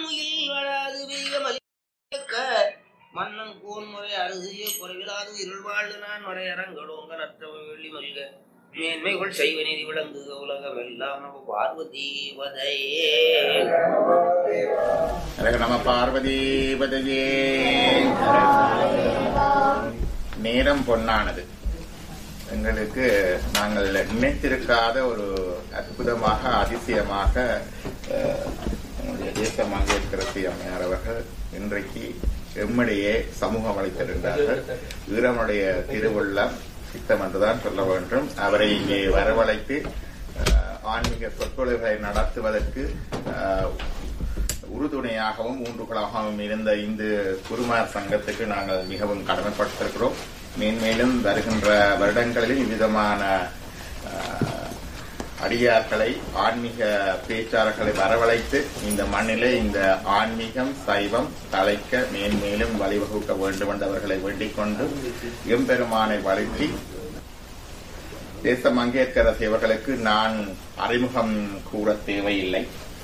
வான்முயில் வளாது பெய்க மலிக்க மன்னன் கோன்முறை அருகிய குறைவிலாது இருள்வாழ்ந்து நான் வரையறங்களோங்க நற்றவ வெள்ளி மல்க மேன்மைகள் செய்வ நீதி விளங்குக உலகம் எல்லாம் நம்ம பார்வதீபதையே நம பார்வதீபதையே. நேரம் பொன்னானது. எங்களுக்கு நாங்கள் நினைத்திருக்காத ஒரு அற்புதமாக அதிசயமாக நம்முடைய தேச மங்கேற்கரசி அம்மையார் அவர்கள் இன்றைக்கு எம்மிடையே சமூகம் அளித்திருந்தார்கள். ஈரமுடைய திருவுள்ளம் சித்தம் என்றுதான் சொல்ல வேண்டும். அவரை இங்கே வரவழைத்து ஆன்மீக சொற்பொழிவுகளை நடத்துவதற்கு உறுதுணையாகவும் ஊன்றுகளாகவும் இருந்த இந்த குருமார் சங்கத்துக்கு நாங்கள் மிகவும் கடமைப்பட்டிருக்கிறோம். மேன்மேலும் வருகின்ற வருடங்களில் இவ்விதமான அடியார்களை ஆன்மீக பேச்சாளர்களை வரவழைத்து இந்த மண்ணிலே இந்த ஆன்மீகம் சைவம் தலைக்க மேன்மேலும் வழிவகுக்க வேண்டும் என்றவர்களை வேண்டிக் கொண்டு எம்பெருமானை வழங்கி தேச மங்கேற்கரசி அவர்களுக்கு நான் அறிமுகம் கூற தேவையில்லை.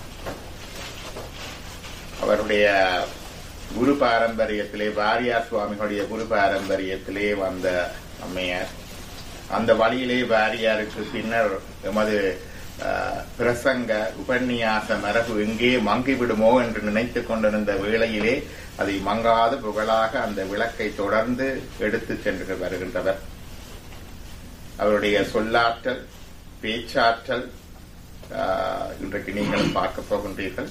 அவருடைய குரு பாரம்பரியத்திலே வாரியார் சுவாமிகளுடைய குரு பாரம்பரியத்திலே வந்த அம்மையார். அந்த வழியிலே வாரியாருக்கு பின்னர் எமது பிரசங்க உபன்யாச மரபு எங்கே மங்கிவிடுமோ என்று நினைத்துக் கொண்டிருந்த வேளையிலே அதை மங்காத புகழாக அந்த விளக்கை தொடர்ந்து எடுத்து சென்று வருகின்றவர். அவருடைய சொல்லாற்றல் பேச்சாற்றல் இன்றைக்கு நீங்களும் பார்க்க போகின்றீர்கள்.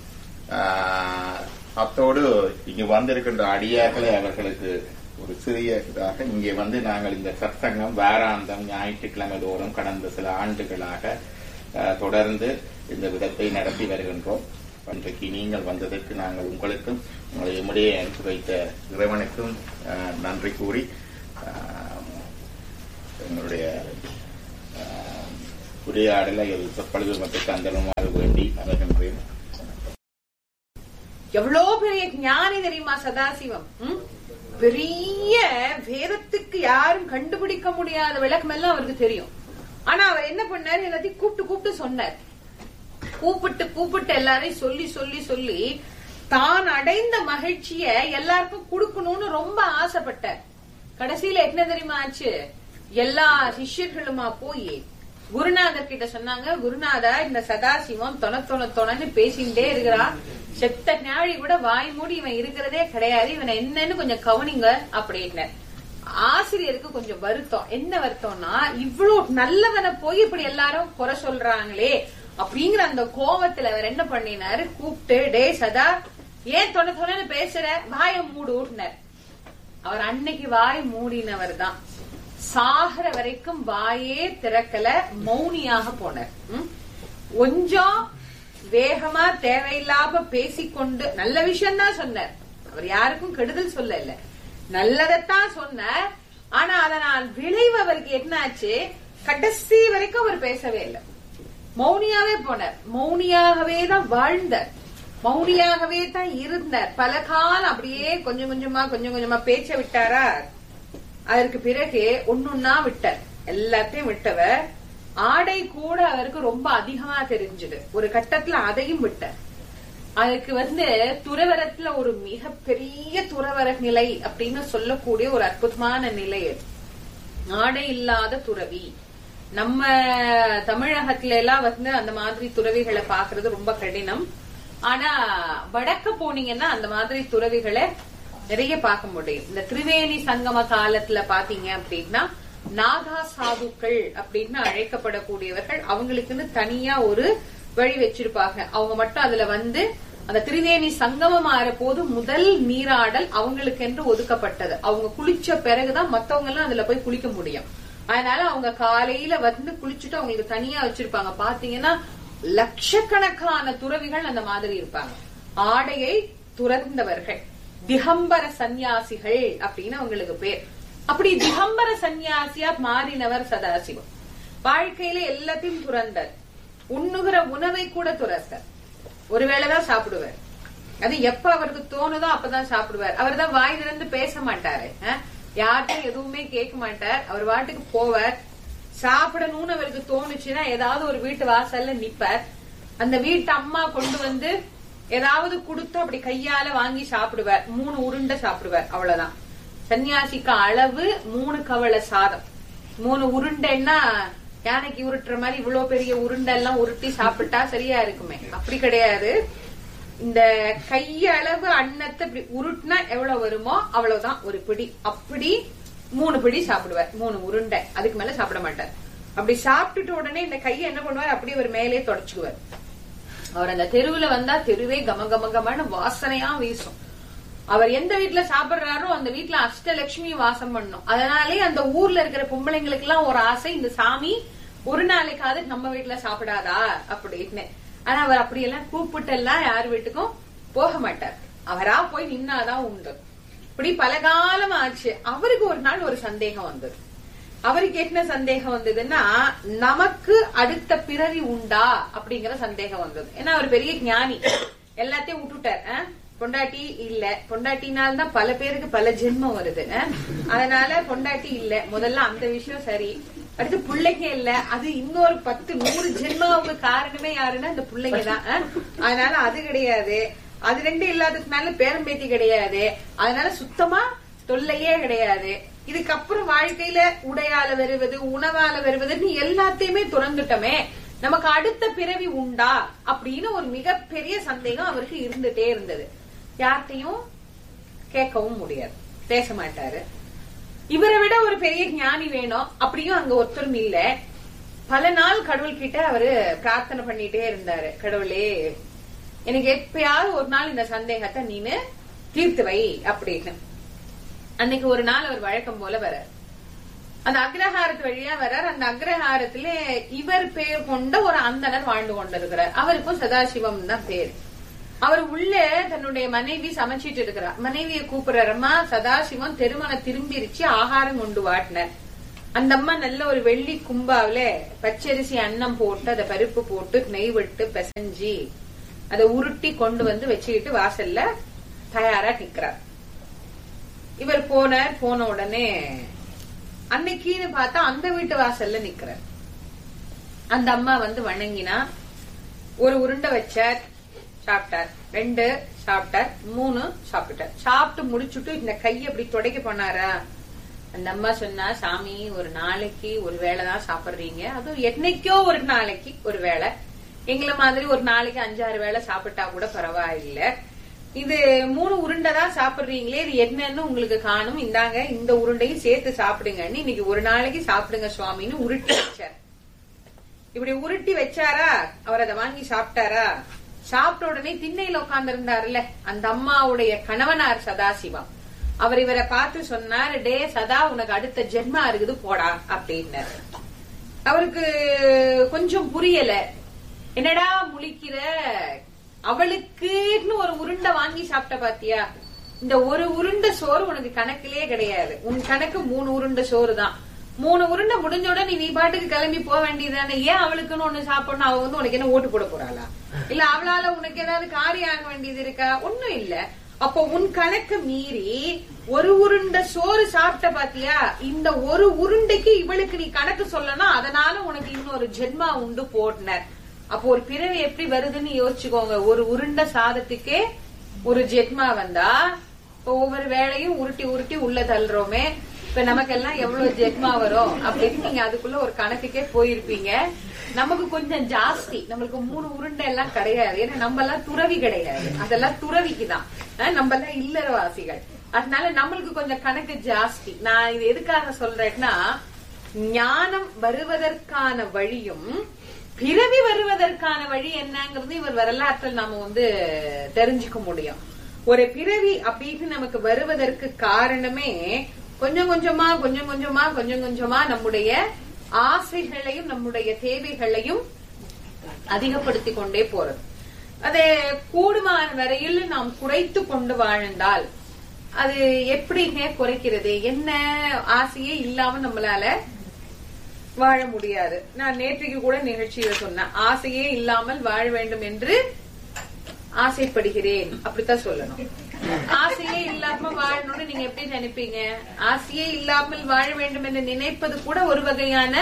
அத்தோடு இங்கு வந்திருக்கின்ற அடியார்களை அவர்களுக்கு ஒரு சிறிய இதாக இங்கே வந்து நாங்கள் இந்த சத்சங்கம் வாராந்தம் ஞாயிற்றுக்கிழமை தோறும் கடந்த சில ஆண்டுகளாக தொடர்ந்து இந்த விதத்தை நடத்தி வருகின்றோம். இன்றைக்கு நீங்கள் வந்ததற்கு நாங்கள் உங்களுக்கும் உங்களுடைய அனுப்பி வைத்த இறைவனுக்கும் நன்றி கூறி எங்களுடைய உரையாடலை சொற்பொழிவு மற்றும் அந்தரமாக வேண்டி வருகின்றேன். எவ்வளவு பெரிய ஞானி தெரியுமா சதாசிவம்? பெரிய வேதத்துக்கு யாரும் கண்டுபிடிக்க முடியாத விளக்கம் எல்லாம் அவருக்கு தெரியும். ஆனா அவர் என்ன பண்ணாரு, எல்லாத்தையும் கூப்பிட்டு சொன்னார். கூப்பிட்டு எல்லாரையும் சொல்லி தான் அடைந்த மகிழ்ச்சிய எல்லாருக்கும் கொடுக்கணும்னு ரொம்ப ஆசைப்பட்டார். கடைசியில என்ன தெரியுமா ஆச்சு? எல்லா சிஷ்யர்களுமா போய் குருநாதர் கிட்ட சொன்னாங்க, குருநாதா இந்த சதாசிவம் தொணன்னு பேசிட்டே இருக்கிறான், செத்த ஞாழி கூட வாய் மூடி இவன் இருக்கிறதே கிடையாது, இவனை என்னன்னு கொஞ்சம் கவனிங்க அப்படின்னு. ஆசிரியருக்கு கொஞ்சம் வருத்தம். என்ன வருத்தம்னா, இவ்வளவு நல்லவனை போய் இப்படி எல்லாரும் குறை சொல்றாங்களே அப்படிங்கிற அந்த கோபத்துல அவர் என்ன பண்ணினாரு, கூப்பிட்டு டே சதா ஏன் தொணன்னு பேசுற, வாய மூடுனார். அவர் அன்னைக்கு வாய் மூடினவர் தான். சாகர வரைக்கும் வாயே திறக்கல, மௌனியாக போனார். கொஞ்சம் வேகமா தேவையில்லாம பேசிக்கொண்டு நல்ல விஷயம் தான் சொன்னார். அவர் யாருக்கும் கெடுதல் சொல்லல, நல்லதைத்தான் சொன்னார். ஆனா அதனால் விளைவு அவருக்கு என்னாச்சு, கடைசி வரைக்கும் அவர் பேசவே இல்லை, மௌனியாவே போனார். மௌனியாகவே தான் வாழ்ந்தார், மௌனியாகவே தான் இருந்தார். பல காலம் அப்படியே கொஞ்சம் கொஞ்சமா பேச்ச விட்டாரா. அதற்கு பிறகு ஒன்னொன்னா விட்டார். எல்லாத்தையும் விட்டவர் ஆடை கூட அவருக்கு ரொம்ப அதிகமா தெரிஞ்சது. ஒரு கட்டத்துல அதையும் விட்டார். அதுக்கு துறவரத்துல ஒரு மிகப்பெரிய துறவர நிலை அப்படின்னு சொல்லக்கூடிய ஒரு அற்புதமான நிலை. ஆடை இல்லாத துறவி. நம்ம தமிழகத்துல எல்லாம் அந்த மாதிரி துறவிகளை பாக்குறது ரொம்ப கடினம். ஆனா வடக்க போனீங்கன்னா அந்த மாதிரி துறவிகளை நிறைய பார்க்க முடியும். இந்த திரிவேணி சங்கம காலத்துல பாத்தீங்க அப்படின்னா நாகா சாதுக்கள் அப்படின்னு அழைக்கப்படக்கூடியவர்கள், அவங்களுக்குன்னு தனியா ஒரு வழி வச்சிருப்பாங்க. அவங்க மட்டும் அதுல அந்த திரிவேணி சங்கமம் ஆற போது முதல் நீராடல் அவங்களுக்கு என்று ஒதுக்கப்பட்டது. அவங்க குளிச்ச பிறகுதான் மத்தவங்க எல்லாம் அதுல போய் குளிக்க முடியும். அதனால அவங்க காலையில குளிச்சுட்டு அவங்களுக்கு தனியா வச்சிருப்பாங்க. பாத்தீங்கன்னா லட்சக்கணக்கான துறவிகள் அந்த மாதிரி இருப்பாங்க. ஆடையை துறந்தவர்கள் திகம்பர சந்நியாசிகள் அப்படின்னு அவங்களுக்கு பேர். அப்படி திகம்பர சந்நியாசியா மாறினவர் சதாசிவம். வாழ்க்கையில எல்லாத்தையும் துறந்தார். உண்ணுகிற உணவை கூட துறந்தார். ஒருவேளைதான் சாப்பிடுவார். அது எப்ப அவருக்கு தோணுதோ அப்பதான் சாப்பிடுவார். அவர் தான் வாய் திறந்து பேச மாட்டாரு, யார்கிட்டும் எதுவுமே கேட்க மாட்டார். அவர் வாட்டுக்கு போவார். சாப்பிடணும்னு அவருக்கு தோணுச்சுன்னா ஏதாவது ஒரு வீட்டு வாசல்ல நிப்பார். அந்த வீட்டு அம்மா கொண்டு ஏதாவது கொடுத்து அப்படி கையால வாங்கி சாப்பிடுவார். 3 உருண்டை சாப்பிடுவார், அவ்வளவுதான். சன்னியாசிக்கு அளவு 3 கவள சாதம். 3 உருண்டைன்னா யானைக்கு உருட்டுற மாதிரி இவ்வளவு பெரிய உருண்டை எல்லாம் உருட்டி சாப்பிட்டா சரியா இருக்குமே, அப்படி கிடையாது. இந்த கையளவு அன்னத்தை இப்படி உருட்டினா எவ்வளவு வருமோ அவ்வளவுதான் ஒரு பிடி. அப்படி 3 பிடி சாப்பிடுவார், 3 உருண்டை, அதுக்கு மேல சாப்பிட மாட்டார். அப்படி சாப்பிட்டுட்டு உடனே இந்த கையை என்ன பண்ணுவார், அப்படியே ஒரு மேலே தொடச்சுக்குவார். அவர் அந்த தெருவுல வந்தா தெருவே கம கம கமன்னு வாசனையா வீசும். அவர் எந்த வீட்டுல சாப்பிடுறாரோ அந்த வீட்டுல அஷ்டலட்சுமி வாசம் பண்ணும். அதனாலே அந்த ஊர்ல இருக்கிற பொம்பளைங்களுக்கு எல்லாம் ஒரு ஆசை, இந்த சாமி ஒரு நாளைக்காவது நம்ம வீட்டுல சாப்பிடாதா அப்படின்னு. ஆனா அவர் அப்படியெல்லாம் கூப்பிட்டு எல்லாம் யார் வீட்டுக்கும் போக மாட்டார், அவரா போய் நின்னாதான் உண்டு. இப்படி பல காலம் ஆச்சு. அவருக்கு ஒரு நாள் ஒரு சந்தேகம் வந்தது. அவருக்கு என்ன சந்தேகம் வந்ததுன்னா, நமக்கு அடுத்த பிறவி உண்டா அப்படிங்கிற சந்தேகம் வந்தது. ஏன்னா அவர் பெரிய ஞானி, எல்லாத்தையும் விட்டுட்டார். பொண்டாட்டி இல்ல, பொண்டாட்டினால்தான் பல பேருக்கு பல ஜென்மம் வருது. அதனால பொண்டாட்டி இல்ல, முதல்ல அந்த விஷயம் சரி. அடுத்து பிள்ளைங்க இல்ல, அது இன்னொரு 10-100 ஜென்மாவுக்கு காரணமே யாருன்னா இந்த பிள்ளைங்க தான். அதனால அது கிடையாது. அது 2 இல்லாததுனால பேரம்பேத்தி கிடையாது. அதனால சுத்தமா தொல்லையே கிடையாது. இதுக்கப்புறம் வாழ்க்கையில உடையால வருவது, உணவால வருவதுன்னு எல்லாத்தையுமே துறந்துட்டோமே, நமக்கு அடுத்த பிறவி உண்டா அப்படின்னு ஒரு மிகப்பெரிய சந்தேகம் அவருக்கு இருந்துட்டே இருந்தது. யார்கிட்டையும் கேட்கவும் முடியாது, பேச மாட்டாரு. இவரை விட ஒரு பெரிய ஞானி வேணும், அப்படியும் அங்க ஒருத்தரும் இல்ல. பல நாள் கடவுள் கிட்ட அவரு பிரார்த்தனை பண்ணிட்டே இருந்தாரு, கடவுளே எனக்கு எப்பயாவது ஒரு நாள் இந்த சந்தேகத்தை நீனு தீர்த்து வை அப்படின்னு. அன்னைக்கு ஒரு நாள் அவர் வழக்கம் போல வர்றார். அந்த அக்ரஹாரத்து வழியா வர்றார். அந்த அக்ரஹாரத்துல இவர் பேர் கொண்ட ஒரு அந்தனர் வாழ்ந்து கொண்டிருக்கிறார். அவருக்கும் சதாசிவம் தான் பேர். அவர் உள்ள தன்னுடைய மனைவி சமைச்சிட்டு இருக்கிறார். மனைவிய கூப்பிடுறாரம்மா, சதாசிவம் தெருமனை திரும்பிருச்சு, ஆகாரம் கொண்டு வாட்டினார். அந்த அம்மா நல்ல ஒரு வெள்ளி கும்பாவில பச்சரிசி அன்னம் போட்டு, அதை பருப்பு போட்டு நெய் விட்டு பிசைஞ்சி அதை உருட்டி கொண்டு வந்து வச்சுக்கிட்டு வாசல்ல தயாரா நிக்கிறார். இவர் போனார். போன உடனே அன்னைக்குன்னு பார்த்தா அந்த வீட்டு வாசல்ல நிக்கிறார். அந்த அம்மா வந்து வணங்கினா, ஒரு உருண்டை வச்சார், சாப்பிட்டார். 2 சாப்பிட்டார், 3 சாப்பிட்டார். சாப்பிட்டு முடிச்சுட்டு இந்த கையை அப்படி துடைக்க போனாரா, அந்த அம்மா சொன்னா, சாமி ஒரு நாளைக்கு ஒரு வேளைதான் சாப்பிடுறீங்க, அதுவும் என்னைக்கோ ஒரு நாளைக்கு ஒரு வேளை, எங்களை மாதிரி ஒரு நாளைக்கு 5-6 வேளை சாப்பிட்டா கூட பரவாயில்ல, இது 3 உருண்டை தான் சாப்பிடுறீங்களே, இது என்னன்னு உங்களுக்கு காணும், இந்தாங்க இந்த உருண்டையும் சேர்த்து சாப்பிடுங்கன்னு இன்னைக்கு ஒரு நாளைக்கு சாப்பிடுங்க சுவாமின்னு உருட்டி வச்சார். இப்படி உருட்டி வச்சாரா, அவர் அதை வாங்கி சாப்பிட்டாரா. சாப்பிட்ட உடனே திண்ணையில உட்கார்ந்து இருந்தாருல அந்த அம்மாவுடைய கணவனார் சதாசிவம், அவர் இவரை பார்த்து சொன்னார், டே சதா உனக்கு அடுத்த ஜென்மா இருக்குது போடா அப்படின்னாரு. அவருக்கு கொஞ்சம் புரியல, என்னடா முழிக்கிற, அவளுக்குன்னு ஒரு உருண்டை வாங்கி சாப்பிட்ட பாத்தியா, இந்த ஒரு உருண்டை சோறு உனக்கு கணக்கிலே கிடையாது, உன் கணக்கு 3 உருண்டை சோறு தான். 3 உருண்டை முடிஞ்ச உடனே நீ பாட்டுக்கு கிளம்பி போக வேண்டியதானே, ஏன் அவளுக்குன்னு ஒண்ணு சாப்பிடணும், அவ வந்து உனக்கு என்ன ஓட்டு போட போறாளா, இல்ல அவளால உனக்கு ஏதாவது காரியம் ஆக வேண்டியது இருக்கா, ஒண்ணும் இல்ல. அப்போ உன் கணக்கு மீறி ஒரு உருண்டை சோறு சாப்பிட்ட பாத்தியா, இந்த ஒரு உருண்டைக்கு இவளுக்கு நீ கணக்கு சொல்லணும், அதனால உனக்கு இன்னொரு ஜென்மா உண்டு போட்டினர். அப்போ ஒரு பிறவி எப்படி வருதுன்னு யோசிச்சுக்கோங்க. ஒரு உருண்டை சாதத்துக்கே ஒரு ஜென்மா வந்தா ஒவ்வொரு வேளையும் உருட்டி உருட்டி உள்ள தள்ளுறோமே, இப்ப நமக்கெல்லாம் எவ்வளவு ஜென்மா வரும் அப்படின்னு நீங்க அதுக்குள்ள ஒரு கணக்குக்கே போயிருப்பீங்க. நமக்கு கொஞ்சம் ஜாஸ்தி, நம்மளுக்கு 3 உருண்டை எல்லாம் கிடையாது, ஏன்னா நம்ம எல்லாம் துறவி கிடையாது, அதெல்லாம் துறவிக்குதான், நம்ம எல்லாம் இல்லறவாசிகள், அதனால நம்மளுக்கு கொஞ்சம் கணக்கு ஜாஸ்தி. நான் இது எதுக்காக சொல்றேன்னா, ஞானம் வருவதற்கான வழியும் பிறவி வருவதற்கான வழி என்னங்கிறது இவர் வரலாற்றில் நாம வந்து தெரிஞ்சுக்க முடியும். ஒரு பிறவி அப்படின்னு நமக்கு வருவதற்கு காரணமே கொஞ்சம் கொஞ்சமா கொஞ்சம் கொஞ்சமா கொஞ்சம் கொஞ்சமா நம்முடைய ஆசைகளையும் நம்முடைய தேவைகளையும் அதிகப்படுத்தி கொண்டே போறது. அதை கூடுமான வரையில் நாம் குறைத்து கொண்டு வாழ்ந்தால் அது எப்படிங்க குறைக்கிறது, என்ன ஆசையே இல்லாம நம்மளால வாழ முடியாது. நான் நேற்றைக்கு கூட நிகழ்ச்சியில சொன்னேன், ஆசையே இல்லாமல் வாழ வேண்டும் என்று ஆசைப்படுகிறேன், அப்படித்தான் சொல்லணும். ஆசையே இல்லாம வாழணும்னு நீங்க எப்படி நினைப்பீங்க? ஆசையே இல்லாமல் வாழ வேண்டும் என்று நினைப்பது கூட ஒரு வகையான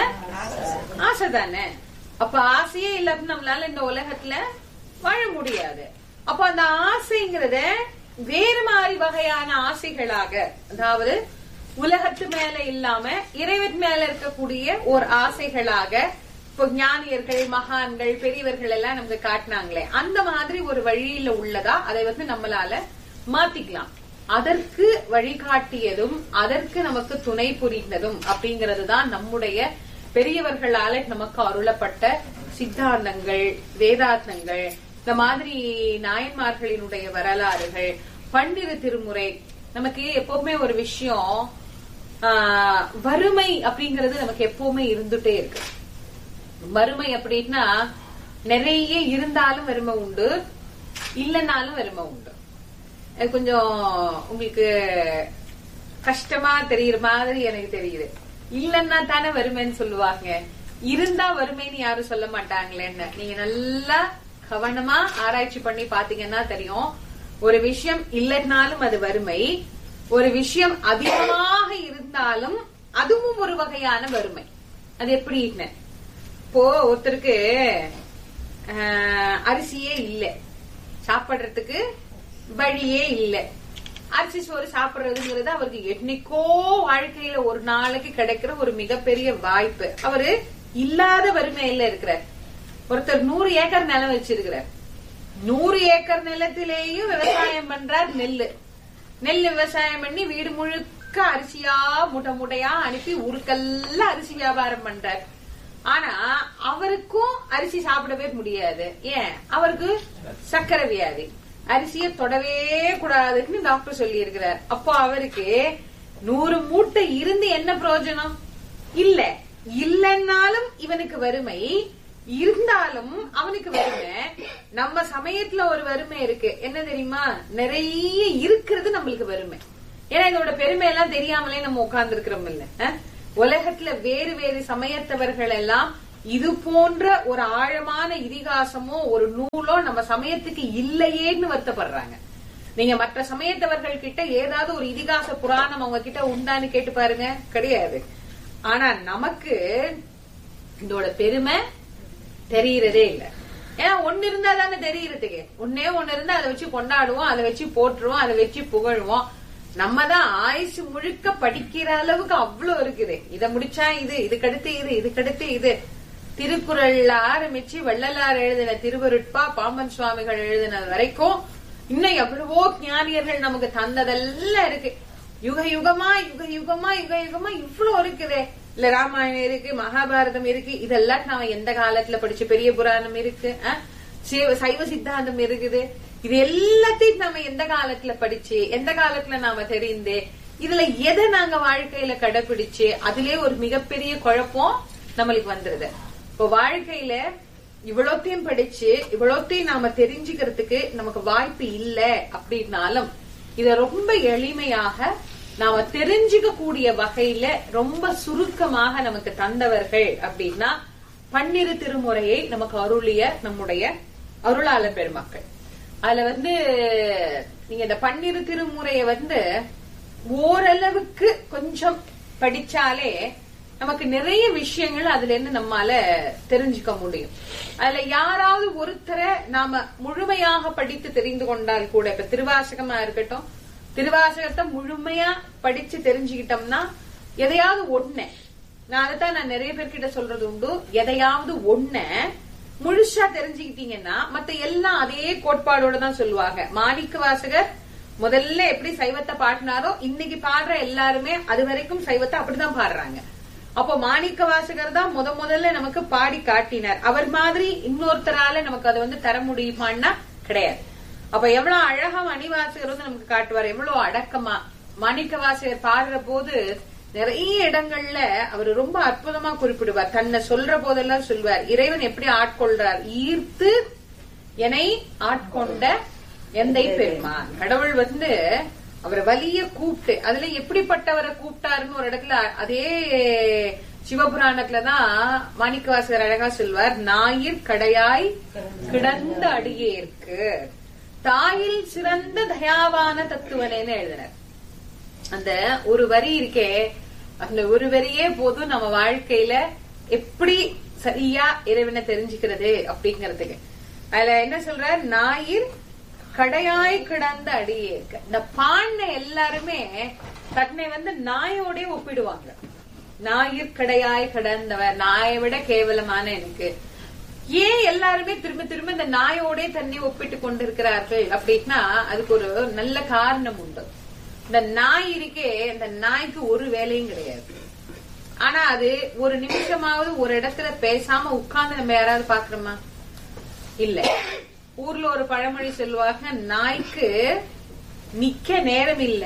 ஆசை தானே. அப்ப ஆசையே இல்லாம நம்மளால இந்த உலகத்துல வாழ முடியாது. அப்போ அந்த ஆசைங்கிறத வேறு மாதிரி வகையான ஆசைகளாக, அதாவது உலகத்து மேல இல்லாம இறைவன் மேல இருக்கக்கூடிய ஒரு ஆசைகளாக, இப்போ ஞானியர்கள், மகான்கள், பெரியவர்கள் எல்லாம் நமக்கு காட்டினாங்களே, அந்த மாதிரி ஒரு வழியில உள்ளதா அதை நம்மளால மாத்திக்கலாம். அதற்கு வழிகாட்டியதும் அதற்கு நமக்கு துணை புரிந்ததும் அப்படிங்கிறது தான் நம்முடைய பெரியவர்களால நமக்கு அருளப்பட்ட சித்தாந்தங்கள், வேதாந்தங்கள், இந்த மாதிரி நாயன்மார்களினுடைய வரலாறுகள், பன்னிரு திருமுறை. நமக்கு எப்பவுமே ஒரு விஷயம், வறுமை அப்படிங்கறது நமக்கு எப்பவுமே இருந்துட்டே இருக்கு. வறுமை அப்படின்னா நிறைய இருந்தாலும் வறுமை உண்டு, இல்லைன்னாலும் வறுமை உண்டு. அது கொஞ்சம் உங்களுக்கு கஷ்டமா தெரியுற மாதிரி எனக்கு தெரியுது. இல்லன்னா தானே வறுமைன்னு சொல்லுவாங்க, இருந்தா வறுமைன்னு யாரும் சொல்ல மாட்டாங்களேன்னு. நீங்க நல்லா கவனமா ஆராய்ச்சி பண்ணி பாத்தீங்கன்னா தெரியும். ஒரு விஷயம் இல்லைன்னாலும் அது வறுமை, ஒரு விஷயம் அதிகமாக இருந்தாலும் அதுவும் ஒரு வகையான வறுமை. அது எப்படின்னு, இப்போ ஒருத்தருக்கு அரிசியே இல்ல, சாப்பிடுறதுக்கு வழியே இல்ல, அரிசி சோறு சாப்பிடுறதுங்கிறது அவருக்கு என்னைக்கோ வாழ்க்கையில ஒரு நாளைக்கு கிடைக்கிற ஒரு மிகப்பெரிய வாய்ப்பு. அவரு இல்லாத வறுமையில இருக்கிறார். ஒருத்தர் 100 ஏக்கர் நிலம் வச்சிருக்கிறார். 100 ஏக்கர் நிலத்திலேயும் விவசாயம் பண்றார். நெல் விவசாயம் பண்ணி வீடு முழுக்க அரிசியா மூட்டை மூட்டையா அனுப்பி ஊருக்கெல்லாம் அரிசி வியாபாரம் பண்றார். ஆனா அவருக்கும் அரிசி சாப்பிடவே முடியாது. ஏன்? அவருக்கு சர்க்கரை வியாதி, அரிசிய தொடவே கூடாதுன்னு டாக்டர் சொல்லி இருக்கிறார். அப்போ அவருக்கு 100 மூட்டை இருந்து என்ன பிரயோஜனம்? இல்லைன்னாலும் இவனுக்கு வறுமை, இருந்தாலும் அவனுக்கு வறுமை. நம்ம சமயத்துல ஒரு வறுமை இருக்கு, என்ன தெரியுமா? நிறைய இருக்கிறது நம்மளுக்கு வறுமை. ஏன்னா இதோட பெருமை எல்லாம் தெரியாமலே நம்ம உட்கார்ந்து இருக்கிறோம் இல்ல. உலகத்துல வேறு வேறு சமயத்தவர்கள் எல்லாம் இது போன்ற ஒரு ஆழமான இதிகாசமோ ஒரு நூலோ நம்ம சமயத்துக்கு இல்லையேன்னு வருத்தப்படுறாங்க. நீங்க மற்ற சமயத்தவர்கள் கிட்ட ஏதாவது ஒரு இதிகாச புராணம் அவங்க கிட்ட உண்டான்னு கேட்டு பாருங்க, கிடையாது. ஆனா நமக்கு இதோட பெருமை தெரியறதே இல்ல. ஏன்னா ஒண்ணு இருந்தா தானே தெரியறதுக்கு. ஒன்னே ஒண்ணு இருந்தா அதை வச்சு கொண்டாடுவோம், அதை வச்சு போட்டுருவோம், அதை வச்சு புகழுவோம். நம்ம தான் ஆயுசு முழுக்க படிக்கிற அளவுக்கு அவ்வளவு இருக்குது. இதை முடிச்சா இது, இதுக்கடுத்து இது, இதுக்கடுத்து இது. திருக்குறள்ல ஆரம்பிச்சு வள்ளலார் எழுதின திருவருட்பா, பாம்பன் சுவாமிகள் எழுதின வரைக்கும் இன்னும் எவ்வளவோ ஞானியர்கள் நமக்கு தந்ததெல்லாம் இருக்கு. யுக யுகமா இவ்வளவு இருக்குது. இல்ல ராமாயணம் இருக்கு, மகாபாரதம் இருக்கு. இதெல்லாம் நாம எந்த காலத்துல படிச்சு, பெரிய புராணம் இருக்கு, சைவ சித்தாந்தம் இருக்குது. இது எல்லாத்தையும் நாம எந்த காலத்துல படிச்சு, எந்த காலத்துல நாம தெரிந்து, இதுல எதை நாங்க வாழ்க்கையில கடைபிடிச்சு, அதுலயே ஒரு மிகப்பெரிய குழப்பம் நம்மளுக்கு வந்துருது. இப்போ வாழ்க்கையில இவ்வளோத்தையும் படிச்சு இவ்வளோத்தையும் நாம தெரிஞ்சுக்கிறதுக்கு நமக்கு வாய்ப்பு இல்ல அப்படின்னாலும், இத ரொம்ப எளிமையாக நாம தெரிஞ்சுக்க கூடிய வகையில ரொம்ப சுருக்கமாக நமக்கு தந்தவர்கள் அப்படின்னா பன்னிரு திருமுறையை நமக்கு அருளிய நம்முடைய அருளாளர் பெருமக்கள். அதுல நீங்க இந்த பன்னிரு திருமுறைய ஓரளவுக்கு கொஞ்சம் படிச்சாலே நமக்கு நிறைய விஷயங்கள் அதுல இருந்து நம்மால தெரிஞ்சுக்க முடியும். அதுல யாராவது ஒருத்தரை நாம முழுமையாக படித்து தெரிந்து கொண்டால் கூட, இப்ப திருவாசகமா இருக்கட்டும், திருவாசகத்தை முழுமையா படிச்சு தெரிஞ்சுக்கிட்டோம்னா எதையாவது ஒண்ணு, நான் அதைத்தான் நான் நிறைய பேர்கிட்ட சொல்றது உண்டு, எதையாவது ஒண்ணு முழுசா தெரிஞ்சுக்கிட்டீங்கன்னா மத்த எல்லாம் அதே கோட்பாடோட தான் சொல்லுவாங்க. மாணிக்க வாசகர் முதல்ல எப்படி சைவத்தை பாடினாரோ இன்னைக்கு பாடுற எல்லாருமே அது வரைக்கும் சைவத்தை அப்படிதான் பாடுறாங்க. அப்போ மாணிக்க வாசகர் தான் முதல்ல நமக்கு பாடி காட்டினார். அவர் மாதிரி இன்னொருத்தரால நமக்கு அதை தர முடியுமான்னா கிடையாது. அப்ப எவ்வளவு அழகா மணிவாசகர் நமக்கு காட்டுவார், எவ்வளவு அடக்கமா. மாணிக்க வாசகர் பாடுற போது நிறைய இடங்கள்ல அவர் ரொம்ப அற்புதமா குறிப்பிடுவார். தன்னை சொல்ற போதெல்லாம் சொல்வார், இறைவன் எப்படி ஆட்கொள்றார், ஈர்த்து என்னை ஆட்கொண்ட எந்தை பெருமான். கடவுள் அவரை வலிய கூப்பிட்டு, அதுல எப்படிப்பட்டவரை கூப்பிட்டாருன்னு ஒரு இடத்துல அதே சிவபுராணத்துலதான் மாணிக்கவாசகர் அழகா சொல்வார், ஞாயிற் கடையாய் கிடந்த அடியேற்கு தாயில் சிறந்த தயாவான தத்துவனேன்னு எழுதினார். அந்த ஒரு வரி இருக்கே, அந்த ஒரு வரியே போதும் நம்ம வாழ்க்கையில எப்படி சரியா இறைவனை தெரிஞ்சுக்கிறது அப்படிங்கறதுக்கு. அதுல என்ன சொல்றார், ஞாயிற் கடையாய் கிடந்த அடியேற்க. இந்த பாண்ண எல்லாருமே தன்னை நாயோட ஒப்பிடுவாங்க. நாயிற்கடையாய் கிடந்தவர், நாயை விட கேவலமான எனக்கு. ஏன் எல்லாருமே திரும்ப திரும்ப இந்த நாயோட தன்னை ஒப்பிட்டு கொண்டிருக்கிறார்கள் அப்படின்னா அதுக்கு ஒரு நல்ல காரணம் உண்டு. இந்த நாய் இருக்கே, இந்த நாய்க்கு ஒரு வேலையும் கிடையாது. ஆனா அது ஒரு நிமிஷமாவது ஒரு இடத்துல பேசாம உட்கார்ந்து நம்ம யாராவது பாக்குறோமா? இல்ல. ஊர்ல ஒரு பழமொழி சொல்லுவாங்க, நாய்க்கு நிக்க நேரம் இல்ல,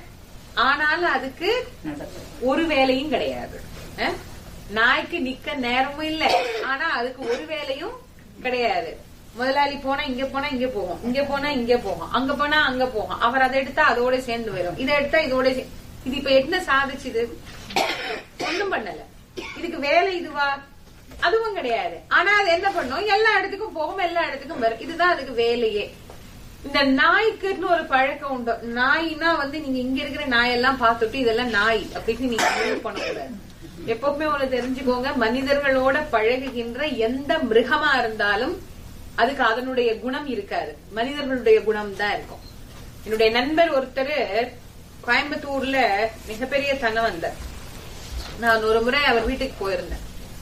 ஆனாலும் அதுக்கு ஒரு வேலையும் கிடையாது. நாய்க்கு நிக்க நேரமும் இல்ல, ஆனா அதுக்கு ஒரு வேலையும் கிடையாது. முதலாளி போனா இங்க போனா இங்க போகும், இங்க போனா இங்க போகும், அங்க போனா அங்க போகும். அவர் அதை எடுத்தா அதோட சேர்ந்து வரும், இதை எடுத்தா இதோட. இது இப்ப என்ன சாதிச்சுது? ஒண்ணும் பண்ணல. இதுக்கு வேலை இதுவா? அதுவும் கிடையாது. ஆனா அது என்ன பண்ணும்? எல்லா இடத்துக்கும் போகும், எல்லா இடத்துக்கும் வரும். இதுதான் அதுக்கு வேலையே. இந்த நாய்க்குன்னு ஒரு பழக்கம் உண்டு. நாய்னா நீங்க இங்க இருக்கிற நாயெல்லாம் பார்த்துட்டு இதெல்லாம் நாய் அப்படின்னு நீங்க பண்ணக்கூடாது. எப்பவுமே ஒண்ணு தெரிஞ்சுக்கோங்க, மனிதர்களோட பழகுகின்ற எந்த மிருகமா இருந்தாலும் அதுக்கு அதனுடைய குணம் இருக்காது, மனிதர்களுடைய குணம் தான் இருக்கும். என்னுடைய நண்பர் ஒருத்தர் கோயம்புத்தூர்ல மிகப்பெரிய தனவந்தர். நான் ஒரு முறை அவர் வீட்டுக்கு போயிருந்தேன்.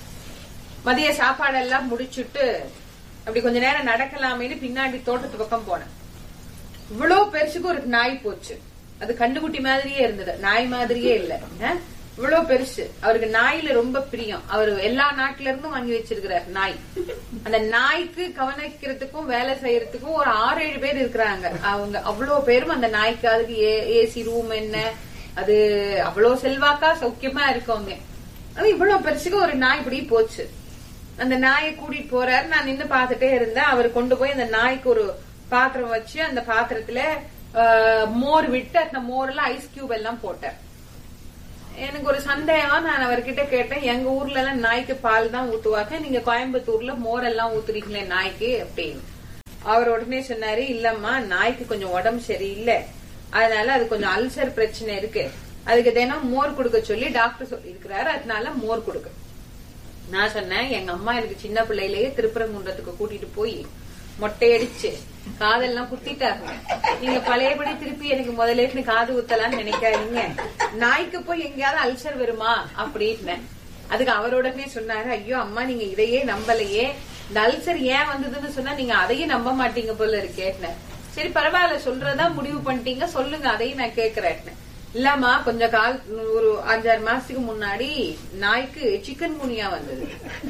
மதிய சாப்பாடெல்லாம் முடிச்சுட்டு அப்படி கொஞ்ச நேரம் நடக்கலாமேன்னு பின்னாடி தோட்டத்து பக்கம் போனேன். இவ்வளவு பெருசுக்கு ஒரு நாய் போச்சு. அது கண்டுகுட்டி மாதிரியே இருந்தது, நாய் மாதிரியே இல்ல. இவ்வளவு பெருசு. அவருக்கு நாயில ரொம்ப பிரியம். அவரு எல்லா நாட்டுல இருந்தும் வாங்கி வச்சிருக்கிறார் நாய். அந்த நாய்க்கு கவனிக்கிறதுக்கும் வேலை செய்யறதுக்கும் ஒரு 6-7 பேர் இருக்கிறாங்க. அவங்க அவ்வளவு பேரும் அந்த நாய்க்கு, அதுக்கு ஏசி ரூம் என்ன, அது அவ்வளவு செல்வாக்கா சௌக்கியமா இருக்கவங்க. அது இவ்வளவு பெருசுக்கு ஒரு நாய் இப்படி போச்சு. அந்த நாயை கூட்டிட்டு போறாரு. நான் நின்னு பாத்துட்டே இருந்தேன். அவர் கொண்டு போய் அந்த நாய்க்கு ஒரு பாத்திரம் வச்சு அந்த பாத்திரத்துல மோர் விட்டு அந்த மோர்ல ஐஸ் கியூப் எல்லாம் போட்டார். எனக்கு ஒரு சந்தேகம். நான் அவர்கிட்ட கேட்டேன், எங்க ஊர்ல எல்லாம் நாய்க்கு பால் தான் ஊத்துவாங்க, நீங்க கோயம்புத்தூர்ல மோர் எல்லாம் ஊத்துறீங்களே நாய்க்கு அப்படின்னு. அவர் உடனே சொன்னாரு, இல்லம்மா நாய்க்கு கொஞ்சம் உடம்பு சரியில்லை, அதனால அது கொஞ்சம் அல்சர் பிரச்சனை இருக்கு, அதுக்கு தினம் மோர் கொடுக்க சொல்லி டாக்டர் சொல்லி இருக்கிறாரு, அதனால மோர் கொடுக்க. நான் சொன்னேன், எங்க அம்மா எனக்கு சின்ன பிள்ளையிலேயே திருப்பரங்குன்றத்துக்கு கூட்டிட்டு போய் மொட்டையடிச்சு காதெல்லாம் குத்திட்டாங்க. நீங்க பழையபடி திருப்பி எனக்கு முதல்ல காது ஊத்தலான்னு நினைக்காதீங்க, நாய்க்கு போய் எங்கேயாவது அல்சர் வருமா அப்படின்னு. அதுக்கு அவரோடனே சொன்னாரு, ஐயோ அம்மா நீங்க இதையே நம்பலையே, இந்த அல்சர் ஏன் வந்ததுன்னு சொன்னா நீங்க அதையும் நம்ப மாட்டீங்க போல இருக்கேன்னு. சரி பரவாயில்ல, சொல்றதா முடிவு பண்ணிட்டீங்க, சொல்லுங்க அதையும் நான் கேக்குறேன். இல்லம்மா கொஞ்ச கால் ஒரு 5-6 மாசத்துக்கு முன்னாடி நாய்க்கு சிக்கன் குனியா வந்தது.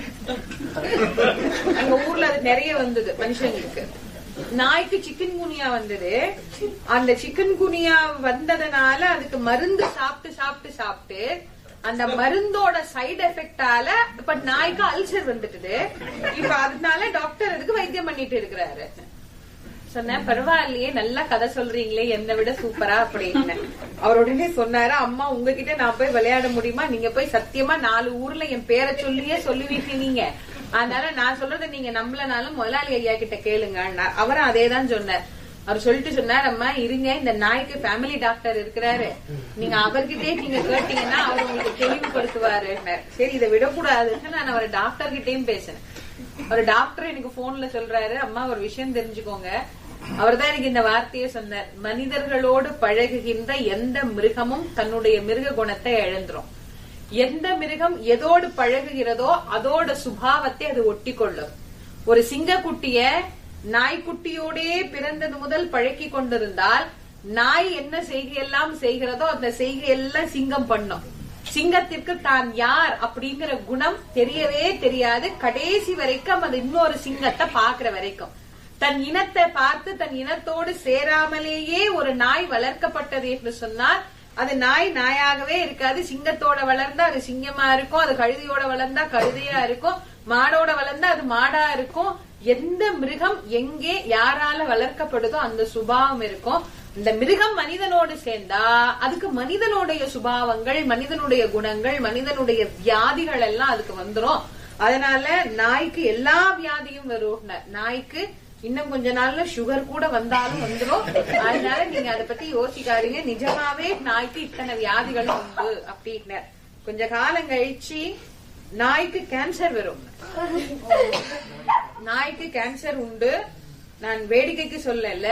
அங்க ஊர்ல அது நிறைய வந்தது மனுஷங்களுக்கு. நாய்க்கு சிக்கன் குனியா வந்தது. அந்த சிக்கன் குனியா வந்ததுனால அதுக்கு மருந்து சாப்பிட்டு சாப்பிட்டு சாப்பிட்டு அந்த மருந்தோட சைடு எஃபெக்டால இப்ப நாய்க்கு அல்சர் வந்துட்டுது. இப்ப அதனால டாக்டர் அதுக்கு வைத்தியம் பண்ணிட்டு இருக்கிறாரு. சொன்னேன், பரவாயில்லையே நல்லா கதை சொல்றீங்களே, என்னை விட சூப்பரா அப்படின்னு. அவர் உடனே சொன்னாரு, அம்மா உங்ககிட்ட நான் போய் விளையாட முடியுமா? நீங்க போய் சத்தியமா 4 ஊர்ல என் பேரை சொல்லியே சொல்லுவீங்க நீங்க, அதனால நான் சொல்றத நீங்க நம்பலனாலும் முதலாளி ஐயா கிட்ட கேளுங்க. அவரும் அதேதான் சொன்னார். அவர் சொல்லிட்டு சொன்னார், அம்மா இருங்க, இந்த நாய்க்கு ஃபேமிலி டாக்டர் இருக்கிறாரு, நீங்க அவர்கிட்டயே நீங்க கேட்டீங்கன்னா அவர் உங்களுக்கு தெளிவுபடுத்துவாரு. சரி இதை விடக்கூடாதுன்னு நான் அவர் டாக்டர் கிட்டயும் பேசினேன். ஒரு டாக்டர் எனக்கு போன்ல சொல்றாரு, அம்மா ஒரு விஷயம் தெரிஞ்சுக்கோங்க. அவர் தான் எனக்கு இந்த வார்த்தையை சொன்னார், மனிதர்களோடு பழகுகின்ற எந்த மிருகமும் தன்னுடைய மிருக குணத்தை இழந்துரும். எந்த மிருகம் எதோடு பழகுகிறதோ அதோட சுபாவத்தை அது ஒட்டி கொள்ளும். ஒரு சிங்கக்குட்டிய நாய்க்குட்டியோடே பிறந்தது முதல் பழக்கி கொண்டிருந்தால் நாய் என்ன செய்கையெல்லாம் செய்கிறதோ அந்த செய்கையெல்லாம் சிங்கம் பண்ணும். சிங்கத்திற்கு தான் யார் அப்படிங்கிற குணம் தெரியவே தெரியாது, கடைசி வரைக்கும் அது இன்னொரு சிங்கத்தை பாக்குற வரைக்கும். தன் இனத்தை பார்த்து தன் இனத்தோடு சேராமலேயே ஒரு நாய் வளர்க்கப்பட்டது என்று சொன்னால் அது நாய் நாயாகவே இருக்காது. சிங்கத்தோட வளர்ந்தா அது சிங்கமா இருக்கும், அது கழுதையோட வளர்ந்தா கழுதையா இருக்கும், மாடோட வளர்ந்தா அது மாடா இருக்கும். எந்த மிருகம் எங்கே யாரால வளர்க்கப்படுதோ அந்த சுபாவம் இருக்கும். இந்த மிருகம் மனிதனோடு சேர்ந்தா அதுக்கு மனிதனுடைய சுபாவங்கள், மனிதனுடைய குணங்கள், மனிதனுடைய வியாதிகள் எல்லாம் அதுக்கு வந்துரும். அதனால நாய்க்கு எல்லா வியாதியும் வரும். நாய்க்கு இன்னும் கொஞ்ச நாள்ல சுகர் கூட வந்தாலும் வந்துடும். அதனால நீங்க அதை பத்தி யோசிக்காதீங்க, நிஜமாவே நாய்க்கு இத்தனை வியாதிகளும் உண்டு அப்படின்னு. கொஞ்ச காலம் கழிச்சு நாய்க்கு கேன்சர் வரும். நாய்க்கு கேன்சர் உண்டு. நான் வேடிக்கைக்கு சொல்லல,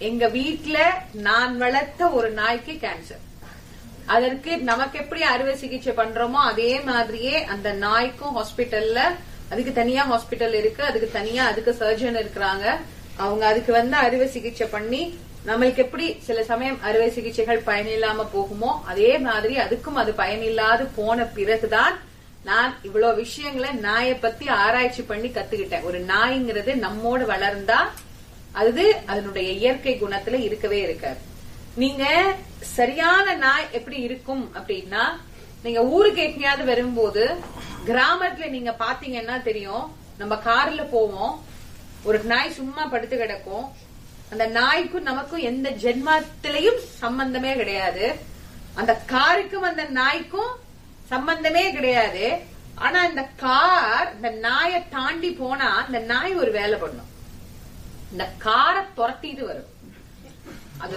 எங்க வீட்டுல நான் வளர்த்த ஒரு நாய்க்கு கேன்சர். அதற்கு நமக்கு எப்படி அறுவை சிகிச்சை பண்றோமோ அதே மாதிரியே அந்த நாய்க்கும் ஹாஸ்பிட்டல்ல, அதுக்கு தனியா ஹாஸ்பிட்டல் இருக்கு, அதுக்கு தனியா அதுக்கு சர்ஜன் இருக்கிறாங்க. அவங்க அதுக்கு அறுவை சிகிச்சை பண்ணி நம்மளுக்கு எப்படி சில சமயம் அறுவை சிகிச்சைகள் பயனில்லாம போகுமோ அதே மாதிரி அதுக்கும் அது பயனில்லாது போன பிறகுதான் நான் இவ்வளவு விஷயங்களை நாயை பத்தி ஆராய்ச்சி பண்ணி கத்துக்கிட்டேன். ஒரு நாய்ங்கிறது நம்மோடு வளர்ந்தா அது அதனுடைய இயற்கை குணத்துல இருக்கவே இருக்காது. நீங்க சரியான நாய் எப்படி இருக்கும் அப்படின்னா, நீங்க ஊருக்கு எங்கேயாவது வரும்போது கிராமத்துல நீங்க பாத்தீங்கன்னா தெரியும், நம்ம கார்ல போவோம், ஒரு நாய் சும்மா படுத்து கிடக்கும். அந்த நாய்க்கும் நமக்கும் எந்த ஜென்மத்திலையும் சம்பந்தமே கிடையாது. அந்த காருக்கும் அந்த நாய்க்கும் சம்பந்தமே கிடையாது. ஆனா இந்த கார் இந்த நாயை தாண்டி போனா இந்த நாய் ஒரு வேலை பண்ணும். இந்த காரை துரத்திட்டு வரும். அது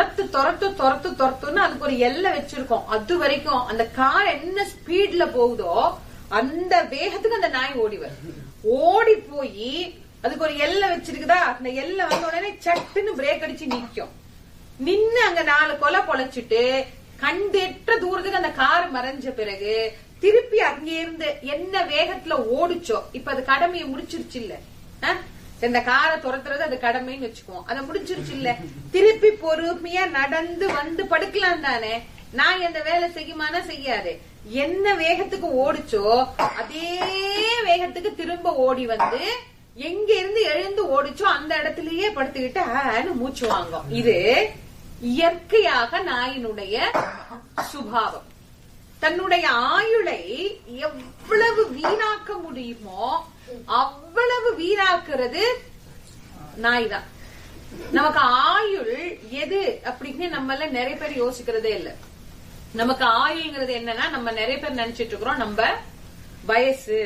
துரத்துன்னு அதுக்கு ஒரு எல்லை வச்சிருக்கோம். அது வரைக்கும் அந்த கார் என்ன ஸ்பீட்ல போகுதோ அந்த வேகத்துக்கு அந்த நாய் ஓடி வரும். ஓடி போய் அதுக்கு ஒரு எல்லை வச்சிருக்குதா, அந்த எல்லை வந்த உடனே சட்டுன்னு பிரேக் அடிச்சு நிக்கும். நின்னு அங்க 4 கொலை பொழைச்சிட்டு கண்டெற்ற தூரத்துக்கு அந்த கார் மறைஞ்ச பிறகு திருப்பி அங்கே இருந்து என்ன வேகத்துல ஓடிச்சோ, இப்ப அது கடமையை முடிச்சிருச்சு இல்ல, இந்த காரை துரத்துறது அது கடமைன்னு வச்சுக்குவோம், அதை முடிச்சிருச்சு இல்ல, திருப்பி பொறுமையா நடந்து வந்து படுக்கலாம் தானே. நான் எந்த வேலை செய்யுமானா செய்யாது. என்ன வேகத்துக்கு ஓடிச்சோ அதே வேகத்துக்கு திரும்ப ஓடி வந்து எங்க இருந்து எழுந்து ஓடிச்சோ அந்த இடத்திலேயே படுத்துக்கிட்டு மூச்சு வாங்கும். இது இயற்கையாக நாயினுடைய சுபாவம். தன்னுடைய ஆயுளை எவ்வளவு வீணாக்க முடியுமோ அவ்வளவு வீணாக்குறது நாய் தான். நமக்கு ஆயுள் எது அப்படின்னு நம்மள நிறைய பேர் யோசிக்கிறதே இல்ல. நமக்கு ஆயுள்ங்கிறது என்னன்னா, நம்ம நிறைய பேர் நினைச்சிட்டு இருக்கிறோம் நம்ம வயசு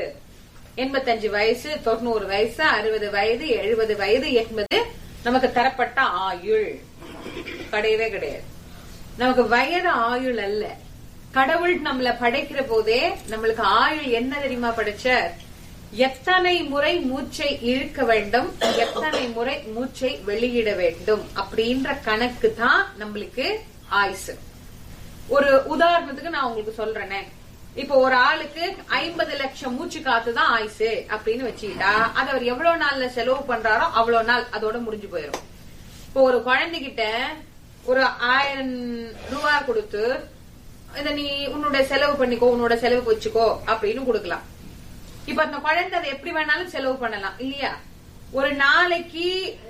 85 வயசு, 90 வயசு, 60 வயது, 70 வயது என்பது நமக்கு தரப்பட்ட ஆயுள். கிடையவே கிடையாது. நமக்கு வயது ஆயுள் அல்ல. கடவுள் நம்மள படைக்கிற போதே நம்மளுக்கு ஆயுள் என்ன தெரியுமா படைச்ச? எத்தனை முறை மூச்சை இழுக்க வேண்டும், எத்தனை முறை மூச்சை வெளியிட வேண்டும் அப்படின்ற கணக்கு தான் நம்மளுக்கு ஆயுசு. ஒரு உதாரணத்துக்கு நான் உங்களுக்கு சொல்றேனே, இப்ப ஒரு ஆளுக்கு 50 லட்சம் மூச்சு காத்து தான் ஆயுசு அப்படின்னு வச்சுக்கிட்டா அது அவர் எவ்வளவு நாள்ல செலவு பண்றாரோ அவ்வளவு நாள் அதோட முடிஞ்சு போயிடும். இப்போ ஒரு குழந்தைகிட்ட ஒரு 1000 ரூபாய் கொடுத்து இத நீ உன்னோட செலவு பண்ணிக்கோ, உன்னோட செலவு வச்சுக்கோ அப்படின்னு கொடுக்கலாம். இப்ப அந்த குழந்தை அதை எப்படி வேணாலும் செலவு பண்ணலாம் இல்லையா? ஒரு நாளைக்கு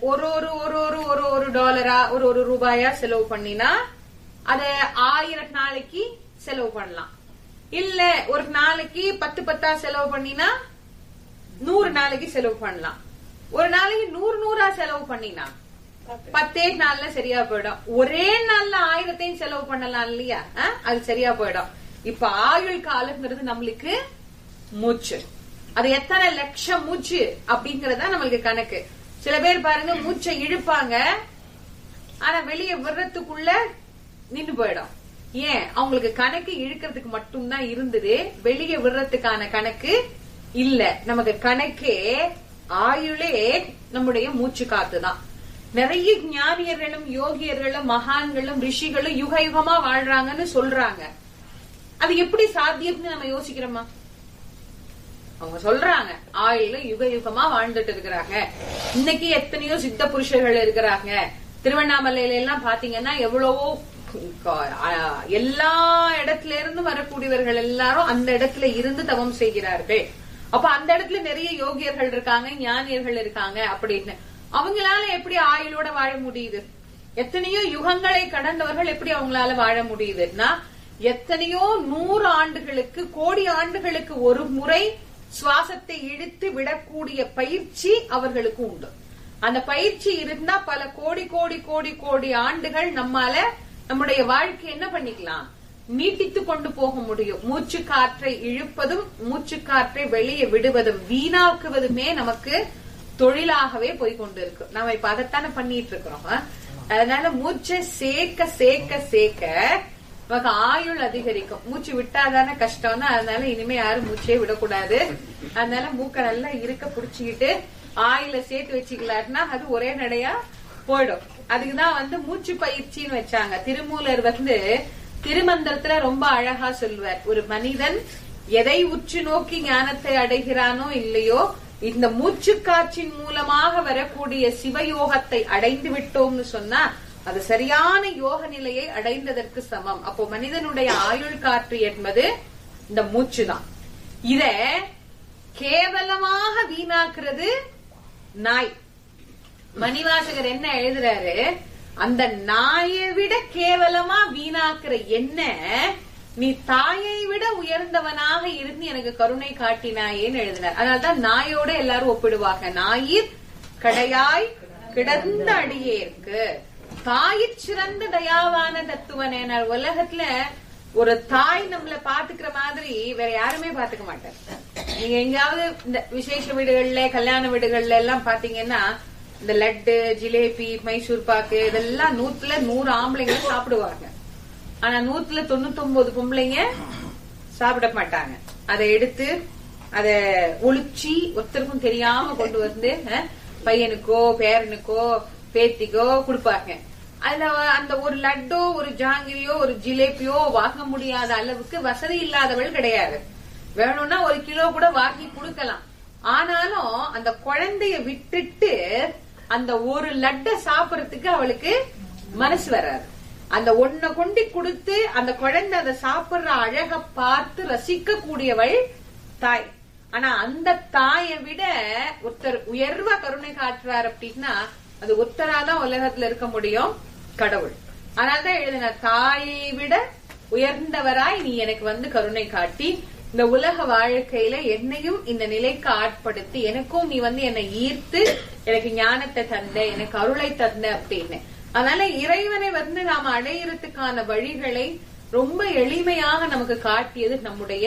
ஒரு டாலரா ஒரு ரூபாயா செலவு பண்ணினா அத 1000 நாளைக்கு செலவு பண்ணலாம். இல்ல ஒரு நாளைக்கு 10 செலவு பண்ணினா 100 நாளைக்கு செலவு பண்ணலாம். ஒரு நாளைக்கு 100 செலவு பண்ணினா 10 நாள்ல சரியா போயிடும். ஒரே நாள்ல 1000 செலவு பண்ணலாம் இல்லையா? அது சரியா போயிடும். இப்ப ஆயுள் காலங்கிறது நம்மளுக்கு மூச்சு. அது எத்தனை லட்சம் மூச்சு அப்படிங்கறதா நம்மளுக்கு கணக்கு. சில பேர் பாருங்க மூச்சை இழுப்பாங்க, ஆனா வெளியே விடுறதுக்குள்ள நின்று போயிடும். ஏன்? அவங்களுக்கு கணக்கு இழுக்கிறதுக்கு மட்டும்தான் இருந்தது, வெளியே விடுறதுக்கான கணக்கு இல்ல. நமக்கு கணக்கே ஆயுளே நம்முடைய மூச்சு காத்துதான். நிறைய ஞானியர்களும் யோகியர்களும் மகான்களும் ரிஷிகளும் யுக யுகமா வாழ்றாங்கன்னு சொல்றாங்க. அது எப்படி சாத்தியம்னு நம்ம யோசிக்கிறோமா? அவங்க சொல்றாங்க ஆயுள யுக யுகமா வாழ்ந்துட்டு இருக்கிறாங்க. இன்னைக்கு எத்தனையோ சித்த புருஷர்கள் இருக்கிறாங்க. திருவண்ணாமலையில எல்லாம் பாத்தீங்கன்னா எவ்வளவோ எல்லா இடத்துல இருந்து வரக்கூடியவர்கள் எல்லாரும் அந்த இடத்துல இருந்து தவம் செய்கிறார்கள். அப்ப அந்த இடத்துல நிறைய யோகியர்கள் இருக்காங்க, ஞானியர்கள் இருக்காங்க. அப்படின்னு அவங்களால எப்படி ஆயுளோட வாழ முடியுது? எத்தனையோ யுகங்களை கடந்தவர்கள் எப்படி அவங்களால வாழ முடியுதுன்னா, எத்தனையோ 100 ஆண்டுகளுக்கு கோடி ஆண்டுகளுக்கு ஒரு முறை சுவாசத்தை இழுத்து விடக்கூடிய பயிற்சி அவர்களுக்கு உண்டு. அந்த பயிற்சி இருந்தா பல கோடி கோடி கோடி கோடி ஆண்டுகள் நம்மால நம்முடைய வாழ்க்கை என்ன பண்ணிக்கலாம், நீட்டித்து கொண்டு போக முடியும். மூச்சு காற்றை இழுப்பதும் மூச்சு காற்றை வெளியே விடுவதும் வீணாக்குவதுமே நமக்கு தொழிலாகவே போய்கொண்டு இருக்கு. நாம இப்ப அதைத்தானே பண்ணிட்டு இருக்கிறோம். அதனால மூச்சை சேர்க்க சேர்க்க சேர்க்க நமக்கு ஆயுள் அதிகரிக்கும். மூச்சு விட்டாதானே கஷ்டம் தான். அதனால இனிமே யாரும் மூச்சே விடக்கூடாது. அதனால மூக்க நல்லா இருக்க புடிச்சுக்கிட்டு ஆயுள சேர்த்து வச்சுக்கலாருன்னா அது ஒரே நடையா போயிடும். அதுக்குதான் மூச்சு பயிற்சின்னு வச்சாங்க. திருமூலர் திருமந்திரத்துல ரொம்ப அழகா சொல்லுவார், ஒரு மனிதன் எதை உற்று நோக்கி ஞானத்தை அடைகிறானோ இல்லையோ, இந்த மூச்சு காற்றின் மூலமாக வரக்கூடிய சிவயோகத்தை அடைந்து விட்டோம்னு சொன்னா அது சரியான யோக நிலையை அடைந்ததற்கு சமம். அப்போ மனிதனுடைய ஆயுள் காற்று என்பது இந்த மூச்சு தான். இத கேவலமாக வீணாக்குறது நாய். மணிவாசகர் என்ன எழுதுறாரு, அந்த நாயை விட கேவலமா வீணாக்குற என்ன நீ தாயை விட உயர்ந்தவனாக இருந்து எனக்கு கருணை காட்டினாயேன்னு எழுதினார். அதனால்தான் நாயோட எல்லாரும் ஒப்பிடுவாங்க. நாயிற் கடையாய் கிடந்த அடியேற்கு தாயிற் சிறந்த தயாவான தத்துவனே. உலகத்துல ஒரு தாய் நம்மள பாத்துக்கிற மாதிரி வேற யாருமே பாத்துக்க மாட்டார். நீங்க எங்காவது இந்த விசேஷ வீடுகள்ல கல்யாண வீடுகள்ல எல்லாம் பாத்தீங்கன்னா இந்த லட்டு, ஜிலேபி, மைசூர் பாக்கு இதெல்லாம் 100 ஆம்பளைங்க சாப்பிடுவாங்க. ஆனா 99 பொம்பளைங்க சாப்பிட மாட்டாங்க. அதை எடுத்து அத ஒளிச்சி ஒருத்தருக்கும் தெரியாம கொண்டு வந்து பையனுக்கோ பேரனுக்கோ பேத்திக்கோ கொடுப்பாங்க. அதுல அந்த ஒரு லட்டோ ஒரு ஜாங்கிரியோ ஒரு ஜிலேபியோ வாங்க முடியாத அளவுக்கு வசதி இல்லாதவள் கிடையாது. வேணும்னா 1 கிலோ கூட வாங்கி கொடுக்கலாம். ஆனாலும் அந்த குழந்தைய விட்டுட்டு அந்த ஒரு லட்டை சாப்பிடறதுக்கு அவளுக்கு மனசு வராது. அந்த ஒன்ன கொண்டு கொடுத்து அந்த குழந்தை அதை சாப்பிடுற அழக பார்த்து ரசிக்க கூடியவள் தாய். ஆனா அந்த தாயை விட ஒருத்தர் உயர்வா கருணை காட்டுறார் அப்படின்னா அது ஒருத்தராதான் உலகத்துல இருக்க முடியும், கடவுள். அதனால்தான் எழுதின, தாயை விட உயர்ந்தவராய் நீ எனக்கு கருணை காட்டி இந்த உலக வாழ்க்கையில என்னையும் இந்த நிலைக்கு ஆட்படுத்தி எனக்கும் நீ என்னை ஈர்த்து எனக்கு ஞானத்தை தந்த, எனக்கு அருளை தந்த அப்படின்னு. அதனால இறைவனை நாம அடையறதுக்கான வழிகளை ரொம்ப எளிமையாக நமக்கு காட்டியது நம்முடைய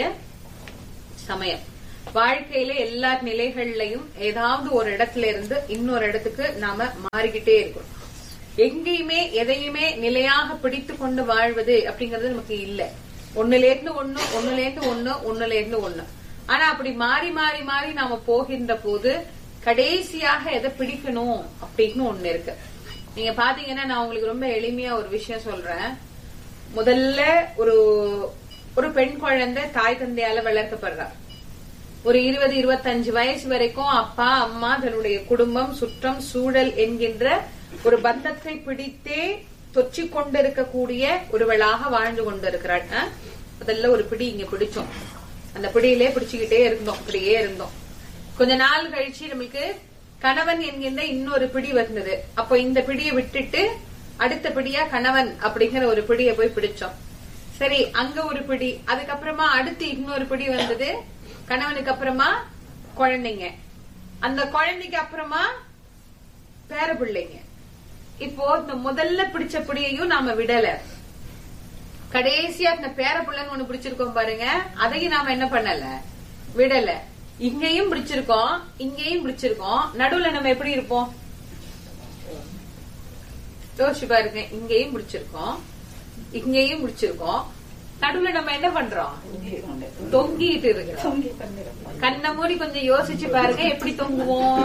சமயம். வாழ்க்கையில எல்லா நிலைகள்லயும் ஏதாவது ஒரு இடத்துல இருந்து இன்னொரு இடத்துக்கு நாம மாறிக்கிட்டே இருக்கோம். எங்கேயுமே எதையுமே நிலையாக பிடித்து கொண்டு வாழ்வது அப்படிங்கறது நமக்கு இல்ல. ஒண்ணுல இருந்து ஒண்ணு, ஒண்ணுல இருந்து ஒண்ணு, ஒண்ணுல இருந்து ஒண்ணு. ஆனா அப்படி மாறி மாறி மாறி நாம போகின்ற போது கடைசியாக எதை பிடிக்கணும் அப்படின்னு ஒண்ணு இருக்கு. நீங்க பாத்தீங்கன்னா நான் உங்களுக்கு ரொம்ப எளிமையா ஒரு விஷயம் சொல்றேன். முதல்ல ஒரு பெண் குழந்தை தாய் தந்தையால வளர்க்கப்படுறா. ஒரு 20-25 வயசு வரைக்கும் அப்பா அம்மா தன்னுடைய குடும்பம் சுற்றம் சூழல் என்கின்ற ஒரு பந்தத்தை பிடித்தே தொற்றி கொண்டிருக்கக்கூடிய ஒருவளாக வாழ்ந்து கொண்டிருக்கிறாள். முதல்ல ஒரு பிடி இங்க பிடிச்சோம், அந்த பிடியிலே பிடிச்சுக்கிட்டே இருந்தோம், இப்படியே இருந்தோம். கொஞ்ச நாள் கழிச்சு நம்மளுக்கு கணவன் என்கின்ற இன்னொரு பிடி வந்தது. அப்போ இந்த பிடியை விட்டுட்டு அடுத்த பிடியா கணவன் அப்படிங்கிற ஒரு பிடியை போய் பிடிச்சோம். சரி, அங்க ஒரு பிடி, அதுக்கப்புறமா அடுத்து இன்னொரு பிடி வந்தது. கணவனுக்கு அப்புறமா குழந்தைங்க, அந்த குழந்தைக்கு அப்புறமா பேர பிள்ளைங்க. இப்போ இந்த முதல்ல பிடிச்ச பிடியையும் நாம விடல. கடைசியா இந்த பேர பிள்ளைன்னு ஒண்ணு பிடிச்சிருக்கோம் பாருங்க, அதையும் நாம என்ன பண்ணல, விடல. இங்கேயும் பிடிச்சிருக்கோம், இங்கேயும் பிடிச்சிருக்கோம். நடுவுல நம்ம எப்படி இருப்போம் யோசிச்சு பாருங்க. இங்கேயும் பிடிச்சிருக்கோம், இங்கேயும் பிடிச்சிருக்கோம். நடுவுல நம்ம என்ன பண்றோம், தொங்கிட்டு இருக்கிறோம். கண்ணை மூடி கொஞ்சம் யோசிச்சு பாருங்க எப்படி தொங்குவோம்.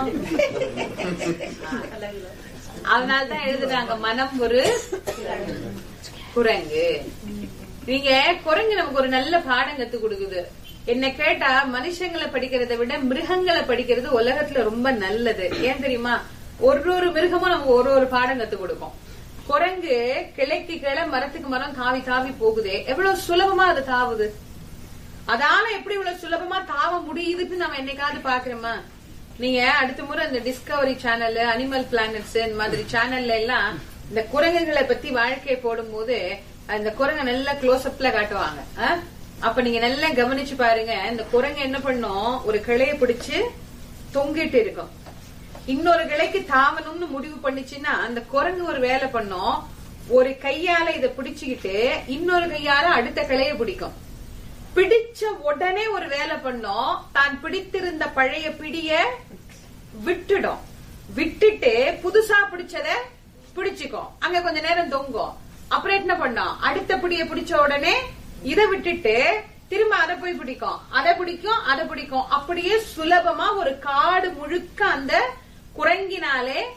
அதனால்தான் எழுதுறாங்க, மனம் ஒரு குரங்கு. நீங்க குரங்கு நமக்கு ஒரு நல்ல பாடம் கத்து கொடுக்குது. என்ன கேட்டா மனுஷங்களை படிக்கிறத விட மிருகங்களை படிக்கிறது உலகத்துல ரொம்ப நல்லது. ஏன் தெரியுமா, ஒரு மிருகமும் நமக்கு ஒரு பாடம் கத்து கொடுக்கும். குரங்கு கிளைக்கு கிளை மரத்துக்கு மரம் தாவி தாவி போகுதே, எவ்வளவு சுலபமா அது தாவுது. அதால எப்படி இவ்வளவு சுலபமா தாவ முடியுதுன்னு நம்ம என்னைக்காவது பாக்குறோமா? நீங்க அடுத்த முறை இந்த டிஸ்கவரி சேனல், அனிமல் பிளானட்ஸ் இந்த மாதிரி சேனல்ல எல்லாம் இந்த குரங்குகளை பத்தி வாழ்க்கையை போடும் போது அந்த குரங்க நல்ல க்ளோஸ்அப்ல காட்டுவாங்க. அப்ப நீங்க நல்லா கவனிச்சு பாருங்க. இந்த குரங்கு என்ன பண்ணும், ஒரு கிளைய பிடிச்சு தொங்கிட்டு இருக்கும். இன்னொரு கிளைக்கு தாவணும்னு முடிவு பண்ணிச்சுன்னா அந்த குரங்கு ஒரு வேலை பண்ணும், ஒரு கையால இதை பிடிச்சுக்கிட்டு இன்னொரு கையால அடுத்த கிளைய பிடிக்கும். பிடிச்ச உடனே ஒரு வேலை பண்ணும், தான் பிடித்திருந்த பழைய பிடிய விட்டுடும். விட்டுட்டு புதுசா பிடிச்சத பிடிச்சுக்கும், அங்க கொஞ்ச நேரம் தொங்கும். அப்புறம் என்ன பண்ணும், அடுத்த பிடிய பிடிச்ச உடனே இதை விட்டுட்டு திரும்ப அதை போய் பிடிக்கும், அதை பிடிக்கும், அதை பிடிக்கும். அப்படியே சுலபமா ஒரு காடு முழுக்க அந்த குரங்கினாலே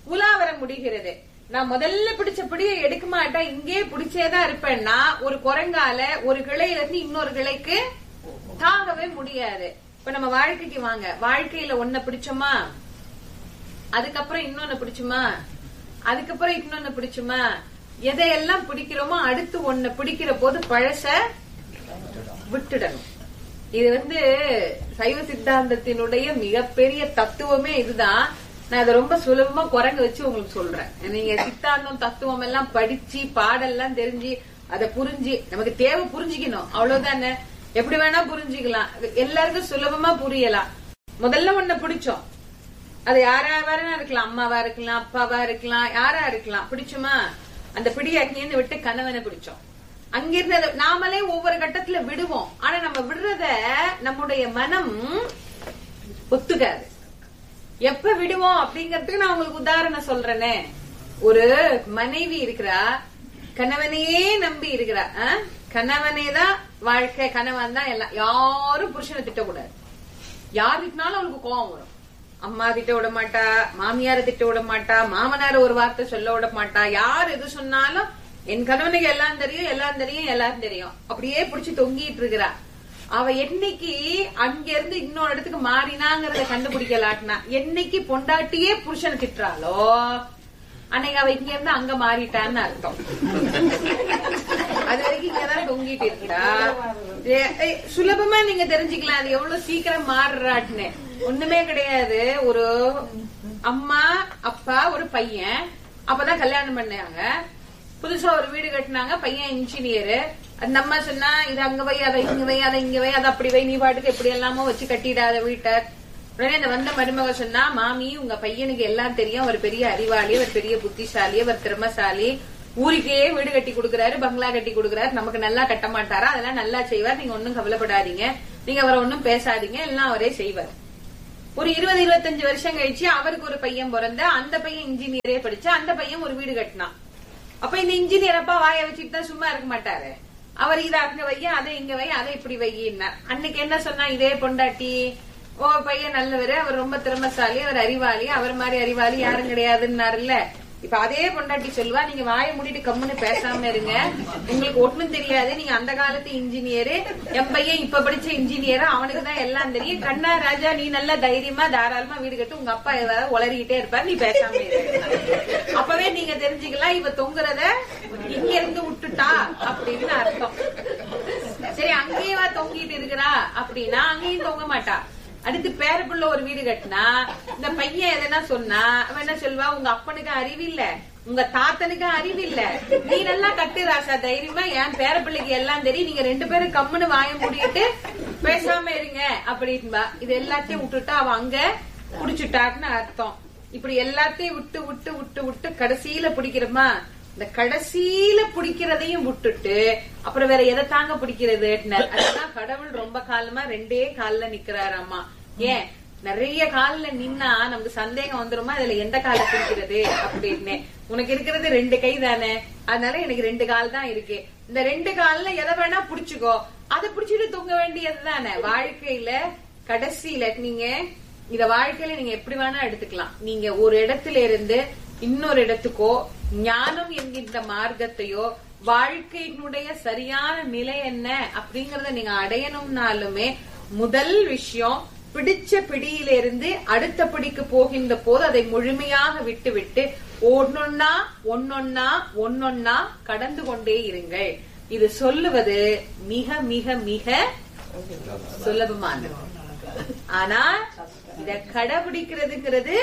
உலா வர முடிகிறது. நான் முதல்ல பிடிச்ச பிடியை எடுக்க மாட்டேன், இங்கே பிடிச்சேதான் இருப்பேன்னா ஒரு குரங்கால ஒரு கிளையில இருந்து இன்னொரு கிளைக்கு தாங்கவே முடியாது. இப்ப நம்ம வாழ்க்கைக்கு வாங்க, வாழ்க்கையில ஒன்ன பிடிச்சோமா, அதுக்கப்புறம் இன்னொன்னு பிடிச்சுமா, அதுக்கப்புறம் இன்னொன்னு பிடிச்சுமா, எதையெல்லாம் பிடிக்கிறோமோ அடுத்து ஒண்ணு பிடிக்கிற போது பழச விட்டுடணும். இது சைவ சித்தாந்தத்தினுடைய மிகப்பெரிய தத்துவமே இதுதான். நான் அதை ரொம்ப சுலபமா குரங்கு வச்சு உங்களுக்கு சொல்றேன். நீங்க சித்தாந்தம் தத்துவம் எல்லாம் படிச்சு பாடெல்லாம் தெரிஞ்சு அதை புரிஞ்சு நமக்கு தேவை புரிஞ்சுக்கணும், அவ்வளவுதானே. எப்படி வேணா புரிஞ்சுக்கலாம், எல்லாருக்கும் சுலபமா புரியலாம். முதல்ல ஒன்ன பிடிச்சோம், அது யாரா வேறனா இருக்கலாம், அம்மாவா இருக்கலாம், அப்பாவா இருக்கலாம், யாரா இருக்கலாம். பிடிச்சுமா, அந்த பிடி அக்னின்னு விட்டு கணவனை பிடிச்சோம். அங்கிருந்து நாமளே ஒவ்வொரு கட்டத்துல விடுவோம். ஆனா நம்ம விடுறத நம்முடைய மனம் ஒத்துக்காது. எப்ப விடுவோம் அப்படிங்கறதுக்கு நான் உங்களுக்கு உதாரணம் சொல்றேனே. ஒரு மனைவி இருக்கிறா, கணவனையே நம்பி இருக்கிறா. கணவனே தான் வாழ்க்கை, கணவன் தான் எல்லாம். யாரும் புருஷனை திட்டக்கூடாது. யார் திட்டினாலும் அவளுக்கு கோபம் வரும். அம்மா திட்ட விட மாட்டா, மாமியார திட்ட விட மாட்டா, மாமனார ஒரு வார்த்தை சொல்ல விட மாட்டா. யார் எது சொன்னாலும் என் கணவனுக்கு எல்லாம் தெரியும், எல்லாம் தெரியும், எல்லாம் தெரியும், அப்படியே புடிச்சு தொங்கிட்டு இருக்கிறா. அவ என்னைக்கு அங்க இருந்து இன்னொரு இடத்துக்கு மாறினாங்கிறத கண்டுபிடிக்கலாட்டினா, என்னைக்கு பொண்டாட்டியே புருஷனை திட்டுறாளோ அன்னைக்கு அவ இங்க இருந்து அங்க மாறிட்டான்னு அர்த்தம். அது வரைக்கும் இங்கதான் தொங்கிட்டு இருக்கா. சுலபமா நீங்க தெரிஞ்சுக்கலாம் அது எவ்வளவு சீக்கிரம் மாறுறாட்டுன்னு. ஒண்ணுமே கிடையாது. ஒரு அம்மா அப்பா ஒரு பையன் அப்பதான் கல்யாணம் பண்ணாங்க. புதுசா ஒரு வீடு கட்டினாங்க. பையன் இன்ஜினியரு. அந்த அம்மா சொன்னா இது அங்க வை, அதை இங்க வை, அதை இங்க வை, அதை அப்படி வை, நீ பாட்டுக்கு எப்படி எல்லாமோ வச்சு கட்டிடாத வீட்டை. உடனே அந்த வந்த மருமக சொன்னா, மாமி உங்க பையனுக்கு எல்லாம் தெரியும், அவர் பெரிய அறிவாளி, அவர் பெரிய புத்திசாலி, அவர் திறமசாலி, ஊருக்கே வீடு கட்டி கொடுக்கறாரு, பங்களா கட்டி கொடுக்கறாரு, நமக்கு நல்லா கட்ட மாட்டாரா, அதெல்லாம் நல்லா செய்வார், நீங்க ஒன்னும் கவலைப்படாதீங்க, நீங்க அவரை ஒன்னும் பேசாதீங்க, எல்லாம் அவரே செய்வார். ஒரு 20-25 வருஷம் கழிச்சு அவருக்கு ஒரு பையன் பிறந்த, அந்த பையன் இன்ஜினியரே படிச்சா, அந்த பையன் ஒரு வீடு கட்டினான். அப்ப இந்த இன்ஜினியர் அப்பா வாய வச்சுட்டு தான் சும்மா இருக்க மாட்டாரு. அவர் இதை அங்க வை, அதை இங்க வை, அதை இப்படி வையினார். அன்னைக்கு என்ன சொன்னா, இதே பொண்டாட்டி, ஓ பையன் நல்லவரு, அவர் ரொம்ப திறமசாலி, அவர் அறிவாளி, அவர் மாதிரி அறிவாளி யாரும் கிடையாதுன்னாருல்ல. இப்ப அதே பொண்டாட்டி சொல்லுவா, நீங்க வாயை மூடிட்டு கம்முன்னு பேசாம இருங்க, உங்களுக்கு ஒண்ணும் தெரியாது, நீங்க அந்த காலத்து இன்ஜினியரு, என் பையன் இப்ப படிச்ச இன்ஜினியர், அவனுக்கு தான் எல்லாம் தெரியும், கண்ணா ராஜா நீ நல்ல தைரியமா தாராளமா வீடு கட்டு, உங்க அப்பா ஏதாவது உளறிக்கிட்டே இருப்பாரு, நீ பேசாம இரு. அப்பவே நீங்க தெரிஞ்சுக்கலாம் இவ தொங்குறத இங்க இருந்து விட்டுட்டா அப்படின்னு அர்த்தம். சரி அங்கேயேவா தொங்கிட்டு இருக்கிறா அப்படின்னா அங்கேயும் தொங்க மாட்டா. அடுத்து பேரப்புள்ள ஒரு வீடு கட்டினா, இந்த பையன் எதனா சொன்னா அவன் என்ன சொல்வா, உங்க அப்பனுக்கு அறிவு இல்ல, உங்க தாத்தனுக்கு அறிவு இல்ல, நீ நல்லா கட்டு ராசா தைரியமா, என் பேரப்பிள்ளைக்கு எல்லாம் தெரியும், நீங்க 2 பேரும் கம்முன்னு வாய மூடிட்டு பேசாம இருங்க அப்படின்பா. இது எல்லாத்தையும் விட்டுட்டா அவ அங்க புடிச்சுட்டான்னு அர்த்தம். இப்படி எல்லாத்தையும் விட்டு விட்டு விட்டு விட்டு கடைசியில பிடிக்கிறோமா, இந்த கடைசியில பிடிக்கிறதையும் விட்டுட்டு அப்புறம் வேற எதை தாங்க பிடிக்கிறது. அதுதான் கடவுள் ரொம்ப காலமா 2 கால்ல நிக்கிறாராமா. ஏன் நிறைய கால்ல நின்னா நமக்கு சந்தேகம் வந்துருமா, இதுல எந்த கால பிடிக்கிறது அப்படின்னு. உனக்கு இருக்கிறது 2 கை தானே, அதனால எனக்கு 2 கால் தான் இருக்கு, இந்த 2 கால்ல எதை வேணா பிடிச்சுக்கோ, அதை பிடிச்சிட்டு தூங்க வேண்டியது தானே. வாழ்க்கையில கடைசியில நீங்க இத வாழ்க்கையில நீங்க எப்படி வேணா எடுத்துக்கலாம். நீங்க ஒரு இடத்துல இருந்து இன்னொரு இடத்துக்கோ, ஞானம் என்கின்ற மார்க்கத்தையோ, வாழ்க்கையினுடைய சரியான நிலை என்ன அப்படிங்கறத நீங்க அடையணும்னாலுமே முதல் விஷயம் பிடிச்ச பிடியிலிருந்து அடுத்த பிடிக்கு போகின்ற போது அதை முழுமையாக விட்டு விட்டு ஒன்னொன்னா ஒன்னொன்னா ஒன்னொன்னா கடந்து கொண்டே இருங்கள். இது சொல்லுவது மிக மிக மிக சுலபமானது. ஆனா இத கடைபிடிக்கிறதுங்கிறது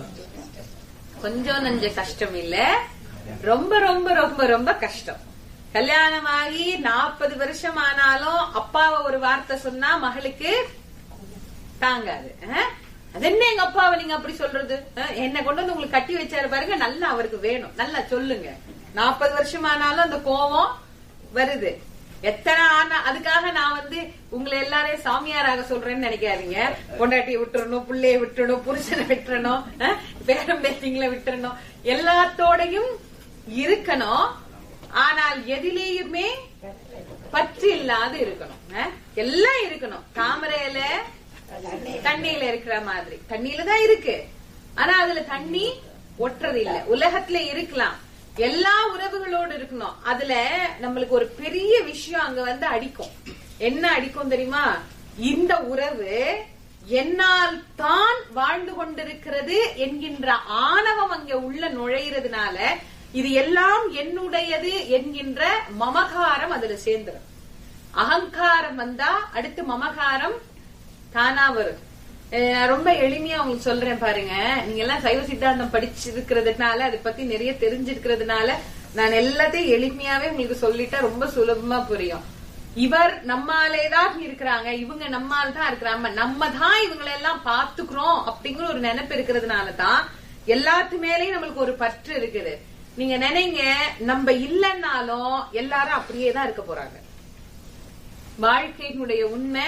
கொஞ்சம் நஞ்ச கஷ்டம் இல்ல, ரொம்ப ரொம்ப ரொம்ப ரொம்ப கஷ்டம். கல்யாணமாகி 40 வருஷம் ஆனாலும் அப்பாவை ஒரு வார்த்தை சொன்னா மகளுக்கு தாங்காது. அது என்ன எங்க அப்பாவை நீங்க அப்படி சொல்றது, என்ன கொண்டு வந்து உங்களுக்கு கட்டி வச்சாரு பாருங்க, நல்லா அவருக்கு வேணும், நல்லா சொல்லுங்க. 40 வருஷம் ஆனாலும் அந்த கோபம் வருது. எத்தனை ஆனா அதுக்காக நான் உங்களை எல்லாரையும் சாமியாராக சொல்றேன்னு நினைக்காதீங்க. பொண்டாட்டியை விட்டுறணும், பிள்ளைய விட்டுறணும், புருஷனை விட்டுறணும், பேரம் பேத்திங்களை விட்டுறணும், எல்லாத்தோடையும் இருக்கணும். ஆனால் எதிலேயுமே பற்று இல்லாது இருக்கணும். எல்லாம் இருக்கணும். தாமரையில தண்ணியில இருக்கிற மாதிரி, தண்ணியில தான் இருக்கு, ஆனா அதுல தண்ணி ஒட்டுறது இல்ல. உலகத்துல இருக்கலாம், எல்லா உறவுகளோடு இருக்கணும். அதுல நம்மளுக்கு ஒரு பெரிய விஷயம் அங்க அடிக்கும். என்ன அடிக்கும் தெரியுமா? இந்த உறவு என்னால் தான் வாழ்ந்து கொண்டிருக்கிறது என்கின்ற ஆணவம் அங்க உள்ள நுழைகிறதுனால இது எல்லாம் என்னுடையது என்கின்ற மமகாரம் அதுல சேர்ந்துடும். அகங்காரம் வந்தா அடுத்து மமகாரம் தானா வரும். ரொம்ப எளிமையா உங்களுக்கு சொல்றேன் பாருங்க. நீங்க எல்லாம் சைவ சித்தாந்தம் படிச்சிருக்கிறதுனால அதை பத்தி நிறைய தெரிஞ்சிருக்கிறதுனால நான் எல்லாத்தையும் எளிமையாவே உங்களுக்கு சொல்லிட்டா ரொம்ப சுலபமா புரியும். இவர் நம்மாலேதான் இருக்கிறாங்க, இவங்க நம்மால் தான் இருக்கிறாங்க, நம்ம தான் இவங்களை எல்லாம் பாத்துக்கிறோம் அப்படிங்கிற ஒரு நினைப்பு இருக்கிறதுனாலதான் எல்லாத்து மேலேயும் நம்மளுக்கு ஒரு பற்று இருக்குது. நீங்க நினைங்க, நம்ம இல்லைன்னாலும் எல்லாரும் அப்படியேதான் இருக்க போறாங்க. வாழ்க்கையினுடைய உண்மை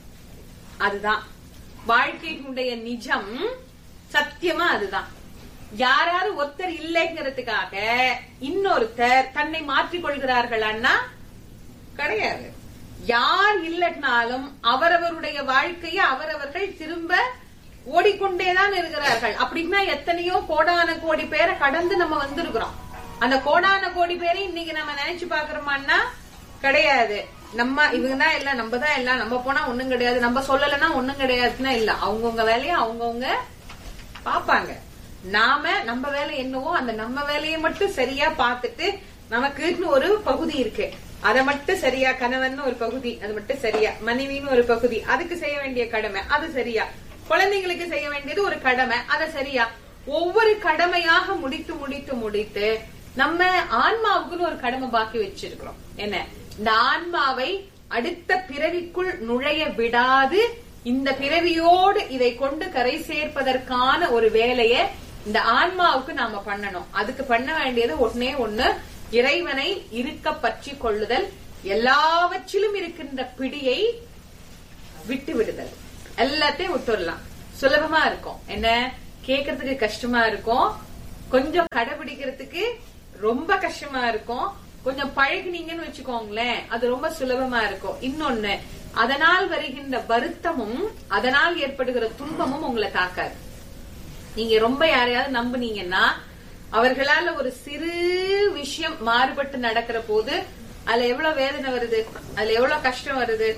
அதுதான். வாழ்க்கையினுடைய நிஜம் சத்தியமா அதுதான். யாராவது ஒருத்தர் இல்லைங்கிறதுக்காக இன்னொருத்தர் தன்னை மாற்றிக் கொள்கிறார்களான்னா கிடையாது. யார் இல்லைனாலும் அவரவருடைய வாழ்க்கையை அவரவர்கள் திரும்ப ஓடிக்கொண்டேதான் இருக்கிறார்கள். அப்படின்னா எத்தனையோ கோடான கோடி பேரை கடந்து நம்ம வந்திருக்கிறோம். அந்த கோடான கோடி பேரை இன்னைக்கு நம்ம நினைச்சு பாக்குறோமான்னா கிடையாது. நம்ம இவங்கதான் இல்ல, நம்ம தான் இல்ல, நம்ம போனா ஒண்ணும் கிடையாது, நம்ம சொல்லலன்னா ஒண்ணும் கிடையாதுன்னா இல்ல. அவங்கவுங்க வேலையை அவங்கவுங்க பாப்பாங்க. நாம நம்ம வேலை என்னவோ அந்த நம்ம வேலையை மட்டும் சரியா பாத்துட்டு நமக்குன்னு ஒரு பகுதி இருக்கு, அதை மட்டும் சரியா, கணவன் ஒரு பகுதி அது மட்டும் சரியா, மனைவின்னு ஒரு பகுதி அதுக்கு செய்ய வேண்டிய கடமை அது சரியா, குழந்தைங்களுக்கு செய்ய வேண்டியது ஒரு கடமை அதை சரியா, ஒவ்வொரு கடமையாக முடித்து முடித்து முடித்து நம்ம ஆன்மாவுக்குன்னு ஒரு கடமை பாக்கி வச்சிருக்கிறோம். என்ன, இந்த ஆன்மாவை அடுத்த பிறவிக்குள் நுழைய விடாது இந்த பிறவியோடு இதை கொண்டு கரை சேர்ப்பதற்கான ஒரு வேலையை இந்த ஆன்மாவுக்கு நாம பண்ணணும். அதுக்கு பண்ண வேண்டியது ஒன்னே ஒண்ணு, இறைவனை இருக்க பற்றி கொள்ளுதல், எல்லாவற்றிலும் இருக்கின்ற பிடியை விட்டு விடுதல். எல்லாத்தையும் விட்டுடலாம். சுலபமா இருக்கும். என்ன, கேட்கறதுக்கு கஷ்டமா இருக்கும், கொஞ்சம் கடைபிடிக்கிறதுக்கு ரொம்ப கஷ்டமா இருக்கும். கொஞ்சம் பழகினீங்கன்னு வச்சுக்கோங்களேன், அது ரொம்ப சுலபமா இருக்கும். இன்னொன்னு, அதனால் வருகின்ற வருத்தமும் அதனால் ஏற்படுகிற துன்பமும் உங்களை தாக்காது. நீங்க ரொம்ப யாரையாவது நம்புனீங்கன்னா அவர்களால ஒரு சிறு விஷயம் மாறுபட்டு நடக்கிற போது அதுல எவ்வளவு வேதனை வருது, அதுல எவ்வளவு கஷ்டம் வருது.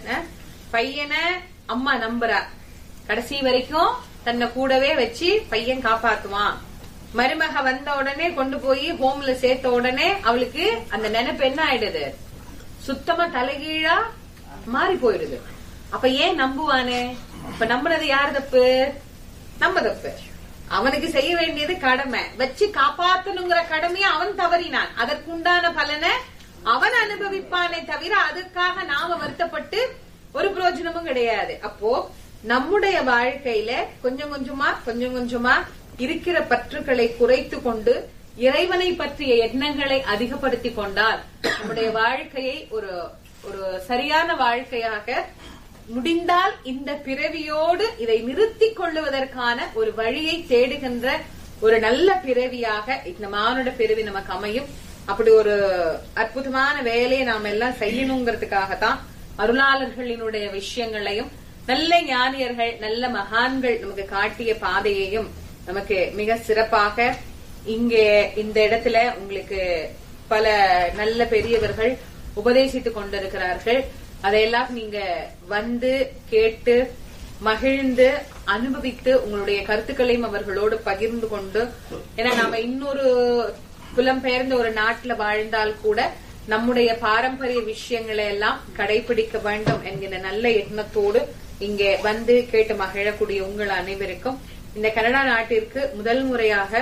பையனை அம்மா நம்புறா, கடைசி வரைக்கும் தன்னை கூடவே வச்சு பையன் காப்பாத்துவான். மருமக வந்த உடனே கொண்டு போய் ஹோம்ல சேர்த்த உடனே அவளுக்கு அந்த நினைப்பு என்ன ஆயிடுது, சுத்தமா தலைகீழா மாறி போயிடுது. அப்ப ஏன் நம்புவானே? இப்ப நம்புனது யாரு தப்பு? நம்ம தப்பு. அவனுக்கு செய்ய வேண்டியது கடமை, வச்சு காப்பாத்தணுங்கிற கடமையை அவன் தவறினான். அதற்குண்டான பலனை அவன் அனுபவிப்பானே தவிர அதுக்காக நாம வருத்தப்பட்டு ஒரு பிரயோஜனமும் கிடையாது. அப்போ நம்முடைய வாழ்க்கையில கொஞ்சம் கொஞ்சமா இருக்கிற பற்றுக்களை குறைத்து கொண்டு இறைவனை பற்றிய எண்ணங்களை அதிகப்படுத்தி கொண்டால் நம்முடைய வாழ்க்கையை ஒரு ஒரு சரியான வாழ்க்கையாக, முடிந்தால் இந்த பிறவியோடு இதை நிறுத்திக் கொள்ளுவதற்கான ஒரு வழியை தேடுகின்ற ஒரு நல்ல பிறவியாக இந்த மானுட பிறவி நமக்கு அமையும். அப்படி ஒரு அற்புதமான வேலையை நாம எல்லாம் செய்யணுங்கிறதுக்காகத்தான் அருளாளர்களினுடைய விஷயங்களையும் நல்ல ஞானியர்கள் நல்ல மகான்கள் நமக்கு காட்டிய பாதையையும் நமக்கு மிக சிறப்பாக இங்கே இந்த இடத்துல உங்களுக்கு பல நல்ல பெரியவர்கள் உபதேசித்துக் கொண்டிருக்கிறார்கள். அதையெல்லாம் நீங்க வந்து கேட்டு மகிழ்ந்து அனுபவித்து உங்களுடைய கருத்துக்களையும் அவர்களோடு பகிர்ந்து கொண்டு, ஏன்னா நாம இன்னொரு புலம்பெயர்ந்த ஒரு நாட்டுல வாழ்ந்தால் கூட நம்முடைய பாரம்பரிய விஷயங்களை எல்லாம் கடைபிடிக்க வேண்டும் என்கிற நல்ல எண்ணத்தோடு இங்கே வந்து கேட்டு மகிழக்கூடிய உங்கள் அனைவருக்கும் இந்த கனடா நாட்டிற்கு முதல் முறையாக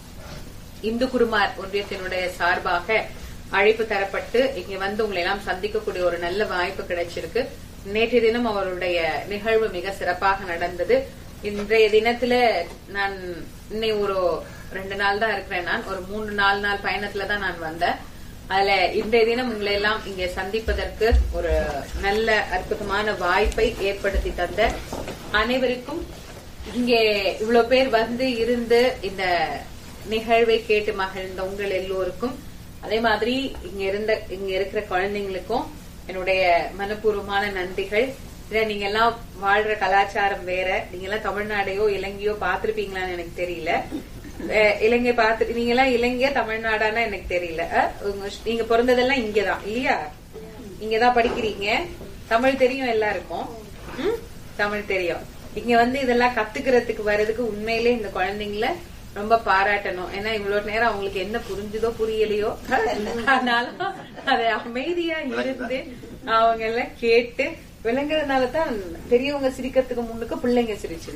இந்து குருமார் ஒன்றியத்தினுடைய சார்பாக அழைப்பு தரப்பட்டு இங்க வந்து உங்களை எல்லாம் சந்திக்கக்கூடிய ஒரு நல்ல வாய்ப்பு கிடைச்சிருக்கு. நேற்றைய தினம் அவருடைய நிகழ்வு மிக சிறப்பாக நடந்தது. இன்றைய தினத்துல நான் இன்னும் ஒரு 2 நாள் தான் இருக்கிறேன். நான் ஒரு 3-4 நாள் பயணத்துலதான் நான் வந்தேன். அதுல இன்றைய தினம் உங்களை எல்லாம் இங்கே சந்திப்பதற்கு ஒரு நல்ல அற்புதமான வாய்ப்பை ஏற்படுத்தி தந்த அனைவருக்கும், இங்கே இவ்வளவு பேர் வந்து இருந்து இந்த நிகழ்வை கேட்டு மகிழ்ந்த உங்கள் எல்லோருக்கும், அதே மாதிரி இங்க இருக்கிற குழந்தைங்களுக்கும் என்னுடைய மனப்பூர்வமான நன்றிகள். நீங்க எல்லாம் வாழ்ற கலாச்சாரம் வேற, நீங்க எல்லாம் தமிழ்நாடையோ இலங்கையோ பாத்திருப்பீங்களான்னு எனக்கு தெரியல. இலங்கை பார்த்து நீங்க எல்லாம் இலங்கையா தமிழ்நாடானா எனக்கு தெரியல. நீங்க பிறந்ததெல்லாம் இங்கதான் இல்லையா? இங்கதான் படிக்கிறீங்க. தமிழ் தெரியும் எல்லாருக்கும். தமிழ் தெரியும். இங்க வந்து இதெல்லாம் கத்துக்கிறதுக்கு வர்றதுக்கு உண்மையிலே இந்த குழந்தைங்கள ரொம்ப பாராட்டணும். ஏன்னா இவ்வளவு நேரம் அவங்களுக்கு என்ன புரிஞ்சுதோ புரியலையோ, ஆனாலும் அதை அமைதியா இருந்து அவங்க எல்லாம் கேட்டு விளங்குறதுனாலதான் பெரியவங்க சிரிக்கிறதுக்கு முன்னுக்கு பிள்ளைங்க சிரிச்சிரு.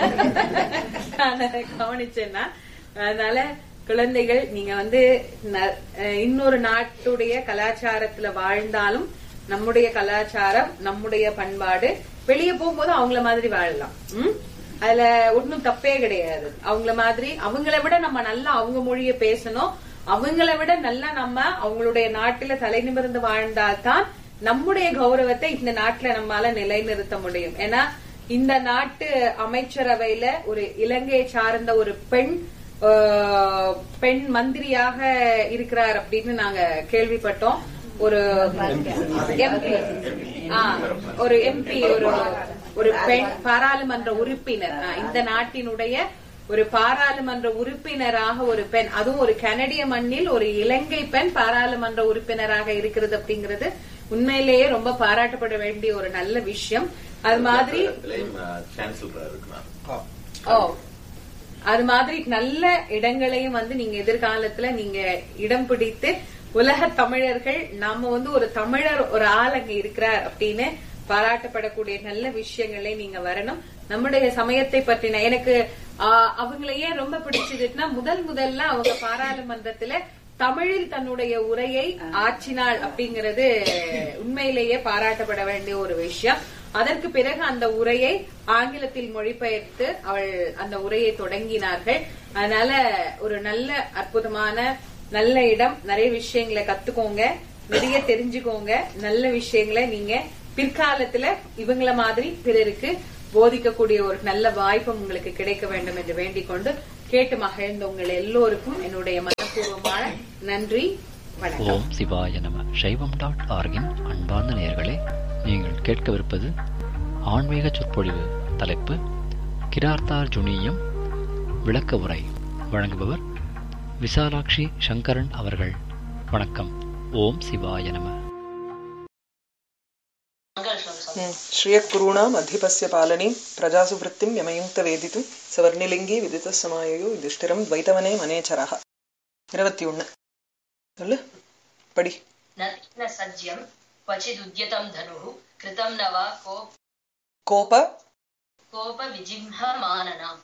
கவனிச்சேன்னா அதனால குழந்தைகள் நீங்க வந்து இன்னொரு நாட்டுடைய கலாச்சாரத்துல வாழ்ந்தாலும் நம்முடைய கலாச்சாரம் நம்முடைய பண்பாடு வெளியே போகும்போது அவங்கள மாதிரி வாழலாம். அதுல ஒன்னும் தப்பே கிடையாது. அவங்கள மாதிரி அவங்கள விட நம்ம நல்லா அவங்க மொழிய பேசணும். அவங்கள விட நல்லா நம்ம அவங்களுடைய நாட்டுல தலை நிமிர்ந்து வாழ்ந்தால்தான் நம்முடைய கௌரவத்தை இந்த நாட்டுல நம்மால நிலைநிறுத்த முடியும். ஏன்னா இந்த நாட்டு அமைச்சரவையில ஒரு இலங்கையை சார்ந்த ஒரு பெண் மந்திரியாக இருக்கிறார் அப்படின்னு நாங்க கேள்விப்பட்டோம். ஒரு எம்பி ஒரு பெண் பாராளுமன்ற உறுப்பினர், இந்த நாட்டினுடைய ஒரு பாராளுமன்ற உறுப்பினராக ஒரு பெண், அதுவும் ஒரு கனடிய மண்ணில் ஒரு இலங்கை பெண் பாராளுமன்ற உறுப்பினராக இருக்கிறது அப்படிங்கிறது உண்மையிலேயே ரொம்ப பாராட்டப்பட வேண்டிய ஒரு நல்ல விஷயம். அது மாதிரி அது மாதிரி நல்ல இடங்களையும் வந்து நீங்க எதிர்காலத்துல நீங்க இடம் பிடித்து உலக தமிழர்கள் நாம வந்து ஒரு தமிழர் ஒரு ஆள் அங்க இருக்கிறார் அப்படின்னு பாராட்டப்படக்கூடிய நல்ல விஷயங்களே நீங்க வரணும். நம்முடைய சமயத்தை பற்றின எனக்கு அவங்களையே ரொம்ப பிடிச்சதுன்னா முதல்ல அவங்க பாராளுமன்றத்துல தமிழில் தன்னுடைய உரையை ஆற்றினாள் அப்படிங்கறது உண்மையிலேயே பாராட்டப்பட வேண்டிய ஒரு விஷயம். அதற்கு பிறகு அந்த உரையை ஆங்கிலத்தில் மொழிபெயர்த்து அவள் அந்த உரையை தொடங்கினார்கள். அதனால ஒரு நல்ல அற்புதமான நல்ல இடம். நிறைய விஷயங்களை கத்துக்கோங்க, நிறைய தெரிஞ்சுக்கோங்க. நல்ல விஷயங்களை நீங்க பிற்காலத்துல இவங்கள மாதிரி பிறருக்கு போதிக்கக்கூடிய ஒரு நல்ல வாய்ப்பு உங்களுக்கு கிடைக்க வேண்டும் என்று வேண்டிக் கொண்டு கேட்டு மகிழ்ந்த உங்கள் எல்லோருக்கும் என்னுடைய மனப்பூர்வமான நன்றி, வணக்கம். ஓம் சிவாய நம. சைவம்.org-இன் அன்பார்ந்த நேயர்களே, நீங்கள் கேட்கவிருப்பது ஆன்மீக சொற்பொழிவு. தலைப்பு கிரார்த்தார்ஜுனியம் விளக்க உரை. வழங்குபவர் விசாலாட்சி சங்கரன் அவர்கள். வணக்கம். ஓம் சிவாய நம. श्रियकुरूणाम् अधिपस्य पालनीं प्रजासु वृत्तिं यमयुक्त वेदितुं सवर्णिलिङ्गी विदितः समाययो युधिष्ठिरं द्वैतवने मनेचरः. 21 சொல்லு படி. न सज्यं क्वचिदुद्यतं धनुः कृतं न वा கோப विजिह्वमाननं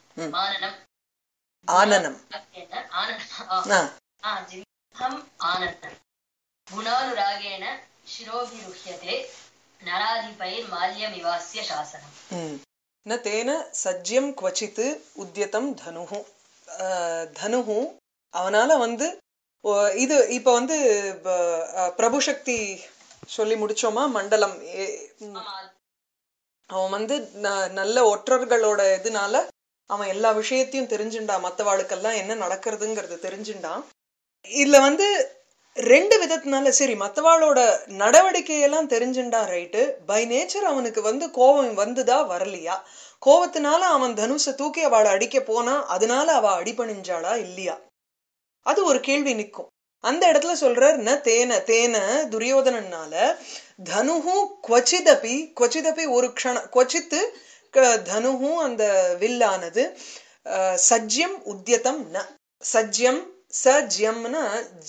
ஆனனம் गुणानुरागेण शिरोभिरुह्यते नराधिपैर्माल्यमिवास्य शासनम्. न तेन सज्यं क्वचित् उद्यतं धनुः. தனுஹு அவனால வந்து இது இப்ப வந்து பிரபு சக்தி சொல்லி முடிச்சோமா மண்டலம். அவன் வந்து நல்ல ஒற்றர்களோட இதனால அவன் எல்லா விஷயத்தையும் தெரிஞ்சுட்டான். மத்தவாளுக்கெல்லாம் என்ன நடக்கிறதுங்கிறது தெரிஞ்சுட்டான். இதுல வந்து ரெண்டு விதத்தினால சரி மத்தவாளோட நடவடிக்கையெல்லாம் தெரிஞ்சுட்டா ரைட்டு. பை நேச்சர் அவனுக்கு வந்து கோபம் வந்துதா வரலையா, கோபத்தினால அவன் தனுஷை தூக்கி அவளை அடிக்க போனா அதனால அவ அடிபணிஞ்சாளா இல்லையா, அது ஒரு கேள்வி நிற்கும். அந்த இடத்துல சொல்றார் ந தேன துரியோதனனால தனுஹு கொச்சிதபி ஒரு க்ஷணம் கொச்சித்து தனுஹு அந்த வில்லானது சஜ்யம் உத்தியதம் ந சஜ்யம் சஜ்யம்னா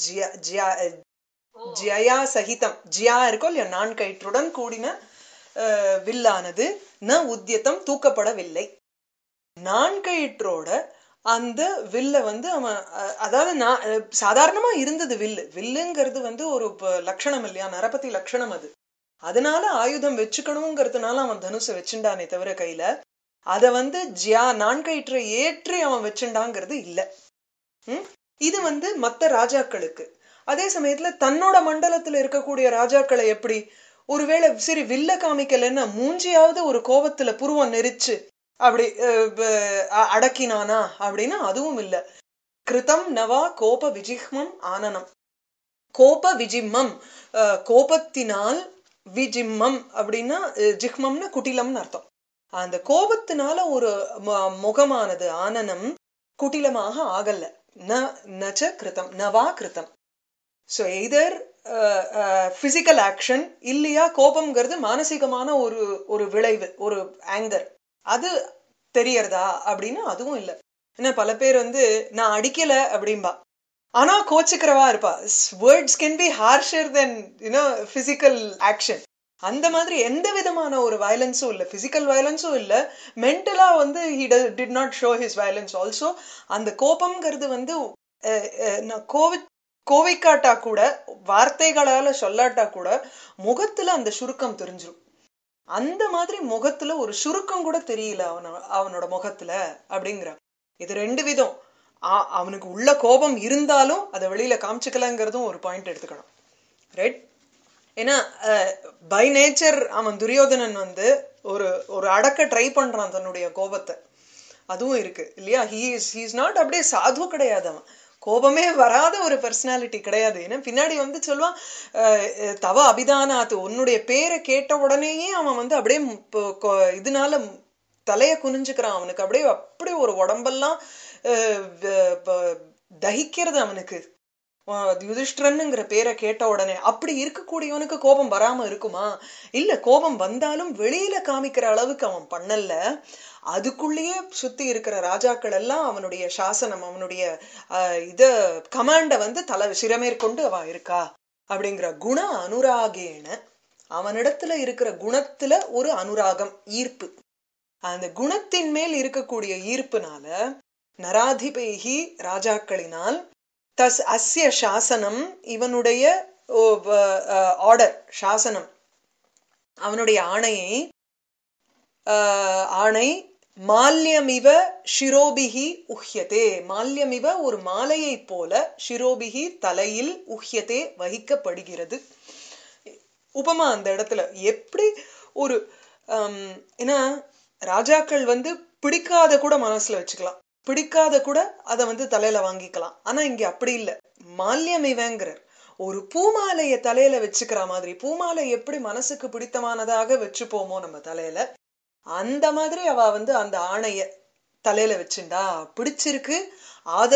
ஜயா சகிதம் ஜியா இருக்கும் இல்லையா நான் கயிற்றுடன் கூடின வில்லானது ந உத்தியத்தம் தூக்கப்படவில்லை. நான் கயிற்றோட அந்த வில்ல வந்து அவன் அதாவது நான் சாதாரணமா இருந்தது வில்லுங்கிறது வந்து ஒரு லட்சணம் இல்லையா, நரபதி லட்சணம் அது. அதனால ஆயுதம் வச்சுக்கணுங்கிறதுனால அவன் தனுசை வச்சுட்டானே தவிர கையில அத வந்து நான் கயிற்றை ஏற்றி அவன் வச்சுட்டாங்கிறது இல்ல. இது வந்து மத்த ராஜாக்களுக்கு. அதே சமயத்துல தன்னோட மண்டலத்துல இருக்கக்கூடிய ராஜாக்களை எப்படி ஒருவேளை சரி வில்ல காமிக்கலன்னா மூஞ்சியாவது ஒரு கோபத்துல புருவம் நெரிச்சு அப்படி அடக்கினானா அப்படின்னா அதுவும் இல்ல. கிருதம் நவா கோப விஜிஹ்மம் ஆனனம். கோப விஜிம்மம் கோபத்தினால், விஜிம்மம் அப்படின்னா ஜிஹ்மம்னா குட்டிலம்னு அர்த்தம். அந்த கோபத்தினால ஒரு முகமானது ஆனனம் குட்டிலமாக ஆகல. நச்ச கிருதம் நவா கிருதம். ஸோ எய்தர் பிசிக்கல் ஆக்ஷன் இல்லையா கோபம்ங்கிறது மானசீகமான ஒரு விளைவு, ஒரு ஆங்கர், அது தெரியறதா அப்படின்னு அதுவும் இல்லை. ஏன்னா பல பேர் வந்து நான் அடிக்கல அப்படின்பா, ஆனா கோச்சுக்கிறவா இருப்பா. Words can be ஹார்ஷர் then physical action. அந்த மாதிரி எந்த விதமான ஒரு வயலன்ஸும் இல்லை, பிசிக்கல் வயலன்ஸும் இல்லை, மென்டலா வந்து he did not show his violence also. அந்த கோபம்ங்கிறது வந்து கோவைக்காட்டா கூட, வார்த்தைகளால சொல்லாட்டா கூட முகத்துல அந்த சுருக்கம் தெரிஞ்சிடும். அந்த மாதிரி முகத்துல ஒரு சுருக்கம் கூட தெரியல அவனோட முகத்துல அப்படிங்கிறான். இது ரெண்டு விதம். அவனுக்கு உள்ள கோபம் இருந்தாலும் அதை வெளியில காமிச்சுக்கலங்கிறதும் ஒரு பாயிண்ட் எடுத்துக்கணும், ரைட்? ஏன்னா பை நேச்சர் அவன் துரியோதனன் வந்து ஒரு அடக்க ட்ரை பண்றான் தன்னுடைய கோபத்தை, அதுவும் இருக்கு இல்லையா? ஹீ இஸ் நாட் அப்படியே சாது கிடையாது, அவன் கோபமே வராத ஒரு பர்சனாலிட்டி கிடையாது. ஏன்னா பின்னாடி வந்து சொல்லுவான் தவ அபிதானாத்து, உன்னுடைய பேரை கேட்ட உடனேயே அவன் வந்து அப்படியே இதனால தலைய குனிஞ்சுக்கிறான். அவனுக்கு அப்படியே ஒரு உடம்பெல்லாம் தகிக்கிறது அவனுக்கு, யுதிஷ்டிரன்னுங்கிற பேரை கேட்ட உடனே. அப்படி இருக்கக்கூடியவனுக்கு கோபம் வராம இருக்குமா? இல்ல, கோபம் வந்தாலும் வெளியில காமிக்கிற அளவுக்கு அவன் பண்ணல. அதுக்குள்ளேயே சுத்தி இருக்கிற ராஜாக்கள் எல்லாம் அவனுடைய சாசனம், அவனுடைய கமாண்ட வந்து சிரமேற்கொண்டு அவ இருக்கா அப்படிங்கிற குண அனுராகேன. அவனிடத்துல இருக்கிற குணத்துல ஒரு அனுராகம், ஈர்ப்பு. அந்த குணத்தின் மேல் இருக்கக்கூடிய ஈர்ப்புனால நராதிபைகி ராஜாக்களினால் அஸ்ய சாசனம், இவனுடைய ஆர்டர், சாசனம், அவனுடைய ஆணை மால்யமிவ ஷிரோபிகி உஹ்யதே, மால்யமிவ ஒரு மாலையை போல, ஷிரோபிகி தலையில், உஹ்யதே வகிக்கப்படுகிறது. உபமா அந்த இடத்துல எப்படி ஒரு ஏன்னா ராஜாக்கள் வந்து பிடிக்காத கூட மனசுல வச்சுக்கலாம், பிடிக்காத கூட அதை வந்து தலையில வாங்கிக்கலாம். ஆனா இங்க அப்படி இல்லை. மால்யமிவங்கிறார், ஒரு பூமாலைய தலையில வச்சுக்கிற மாதிரி. பூமாலை எப்படி மனசுக்கு பிடித்தமானதாக வச்சுப்போமோ நம்ம தலையில, அந்த மாதிரி அவ வந்து அந்த ஆணைய தலையில வச்சுண்டா, பிடிச்சிருக்கு,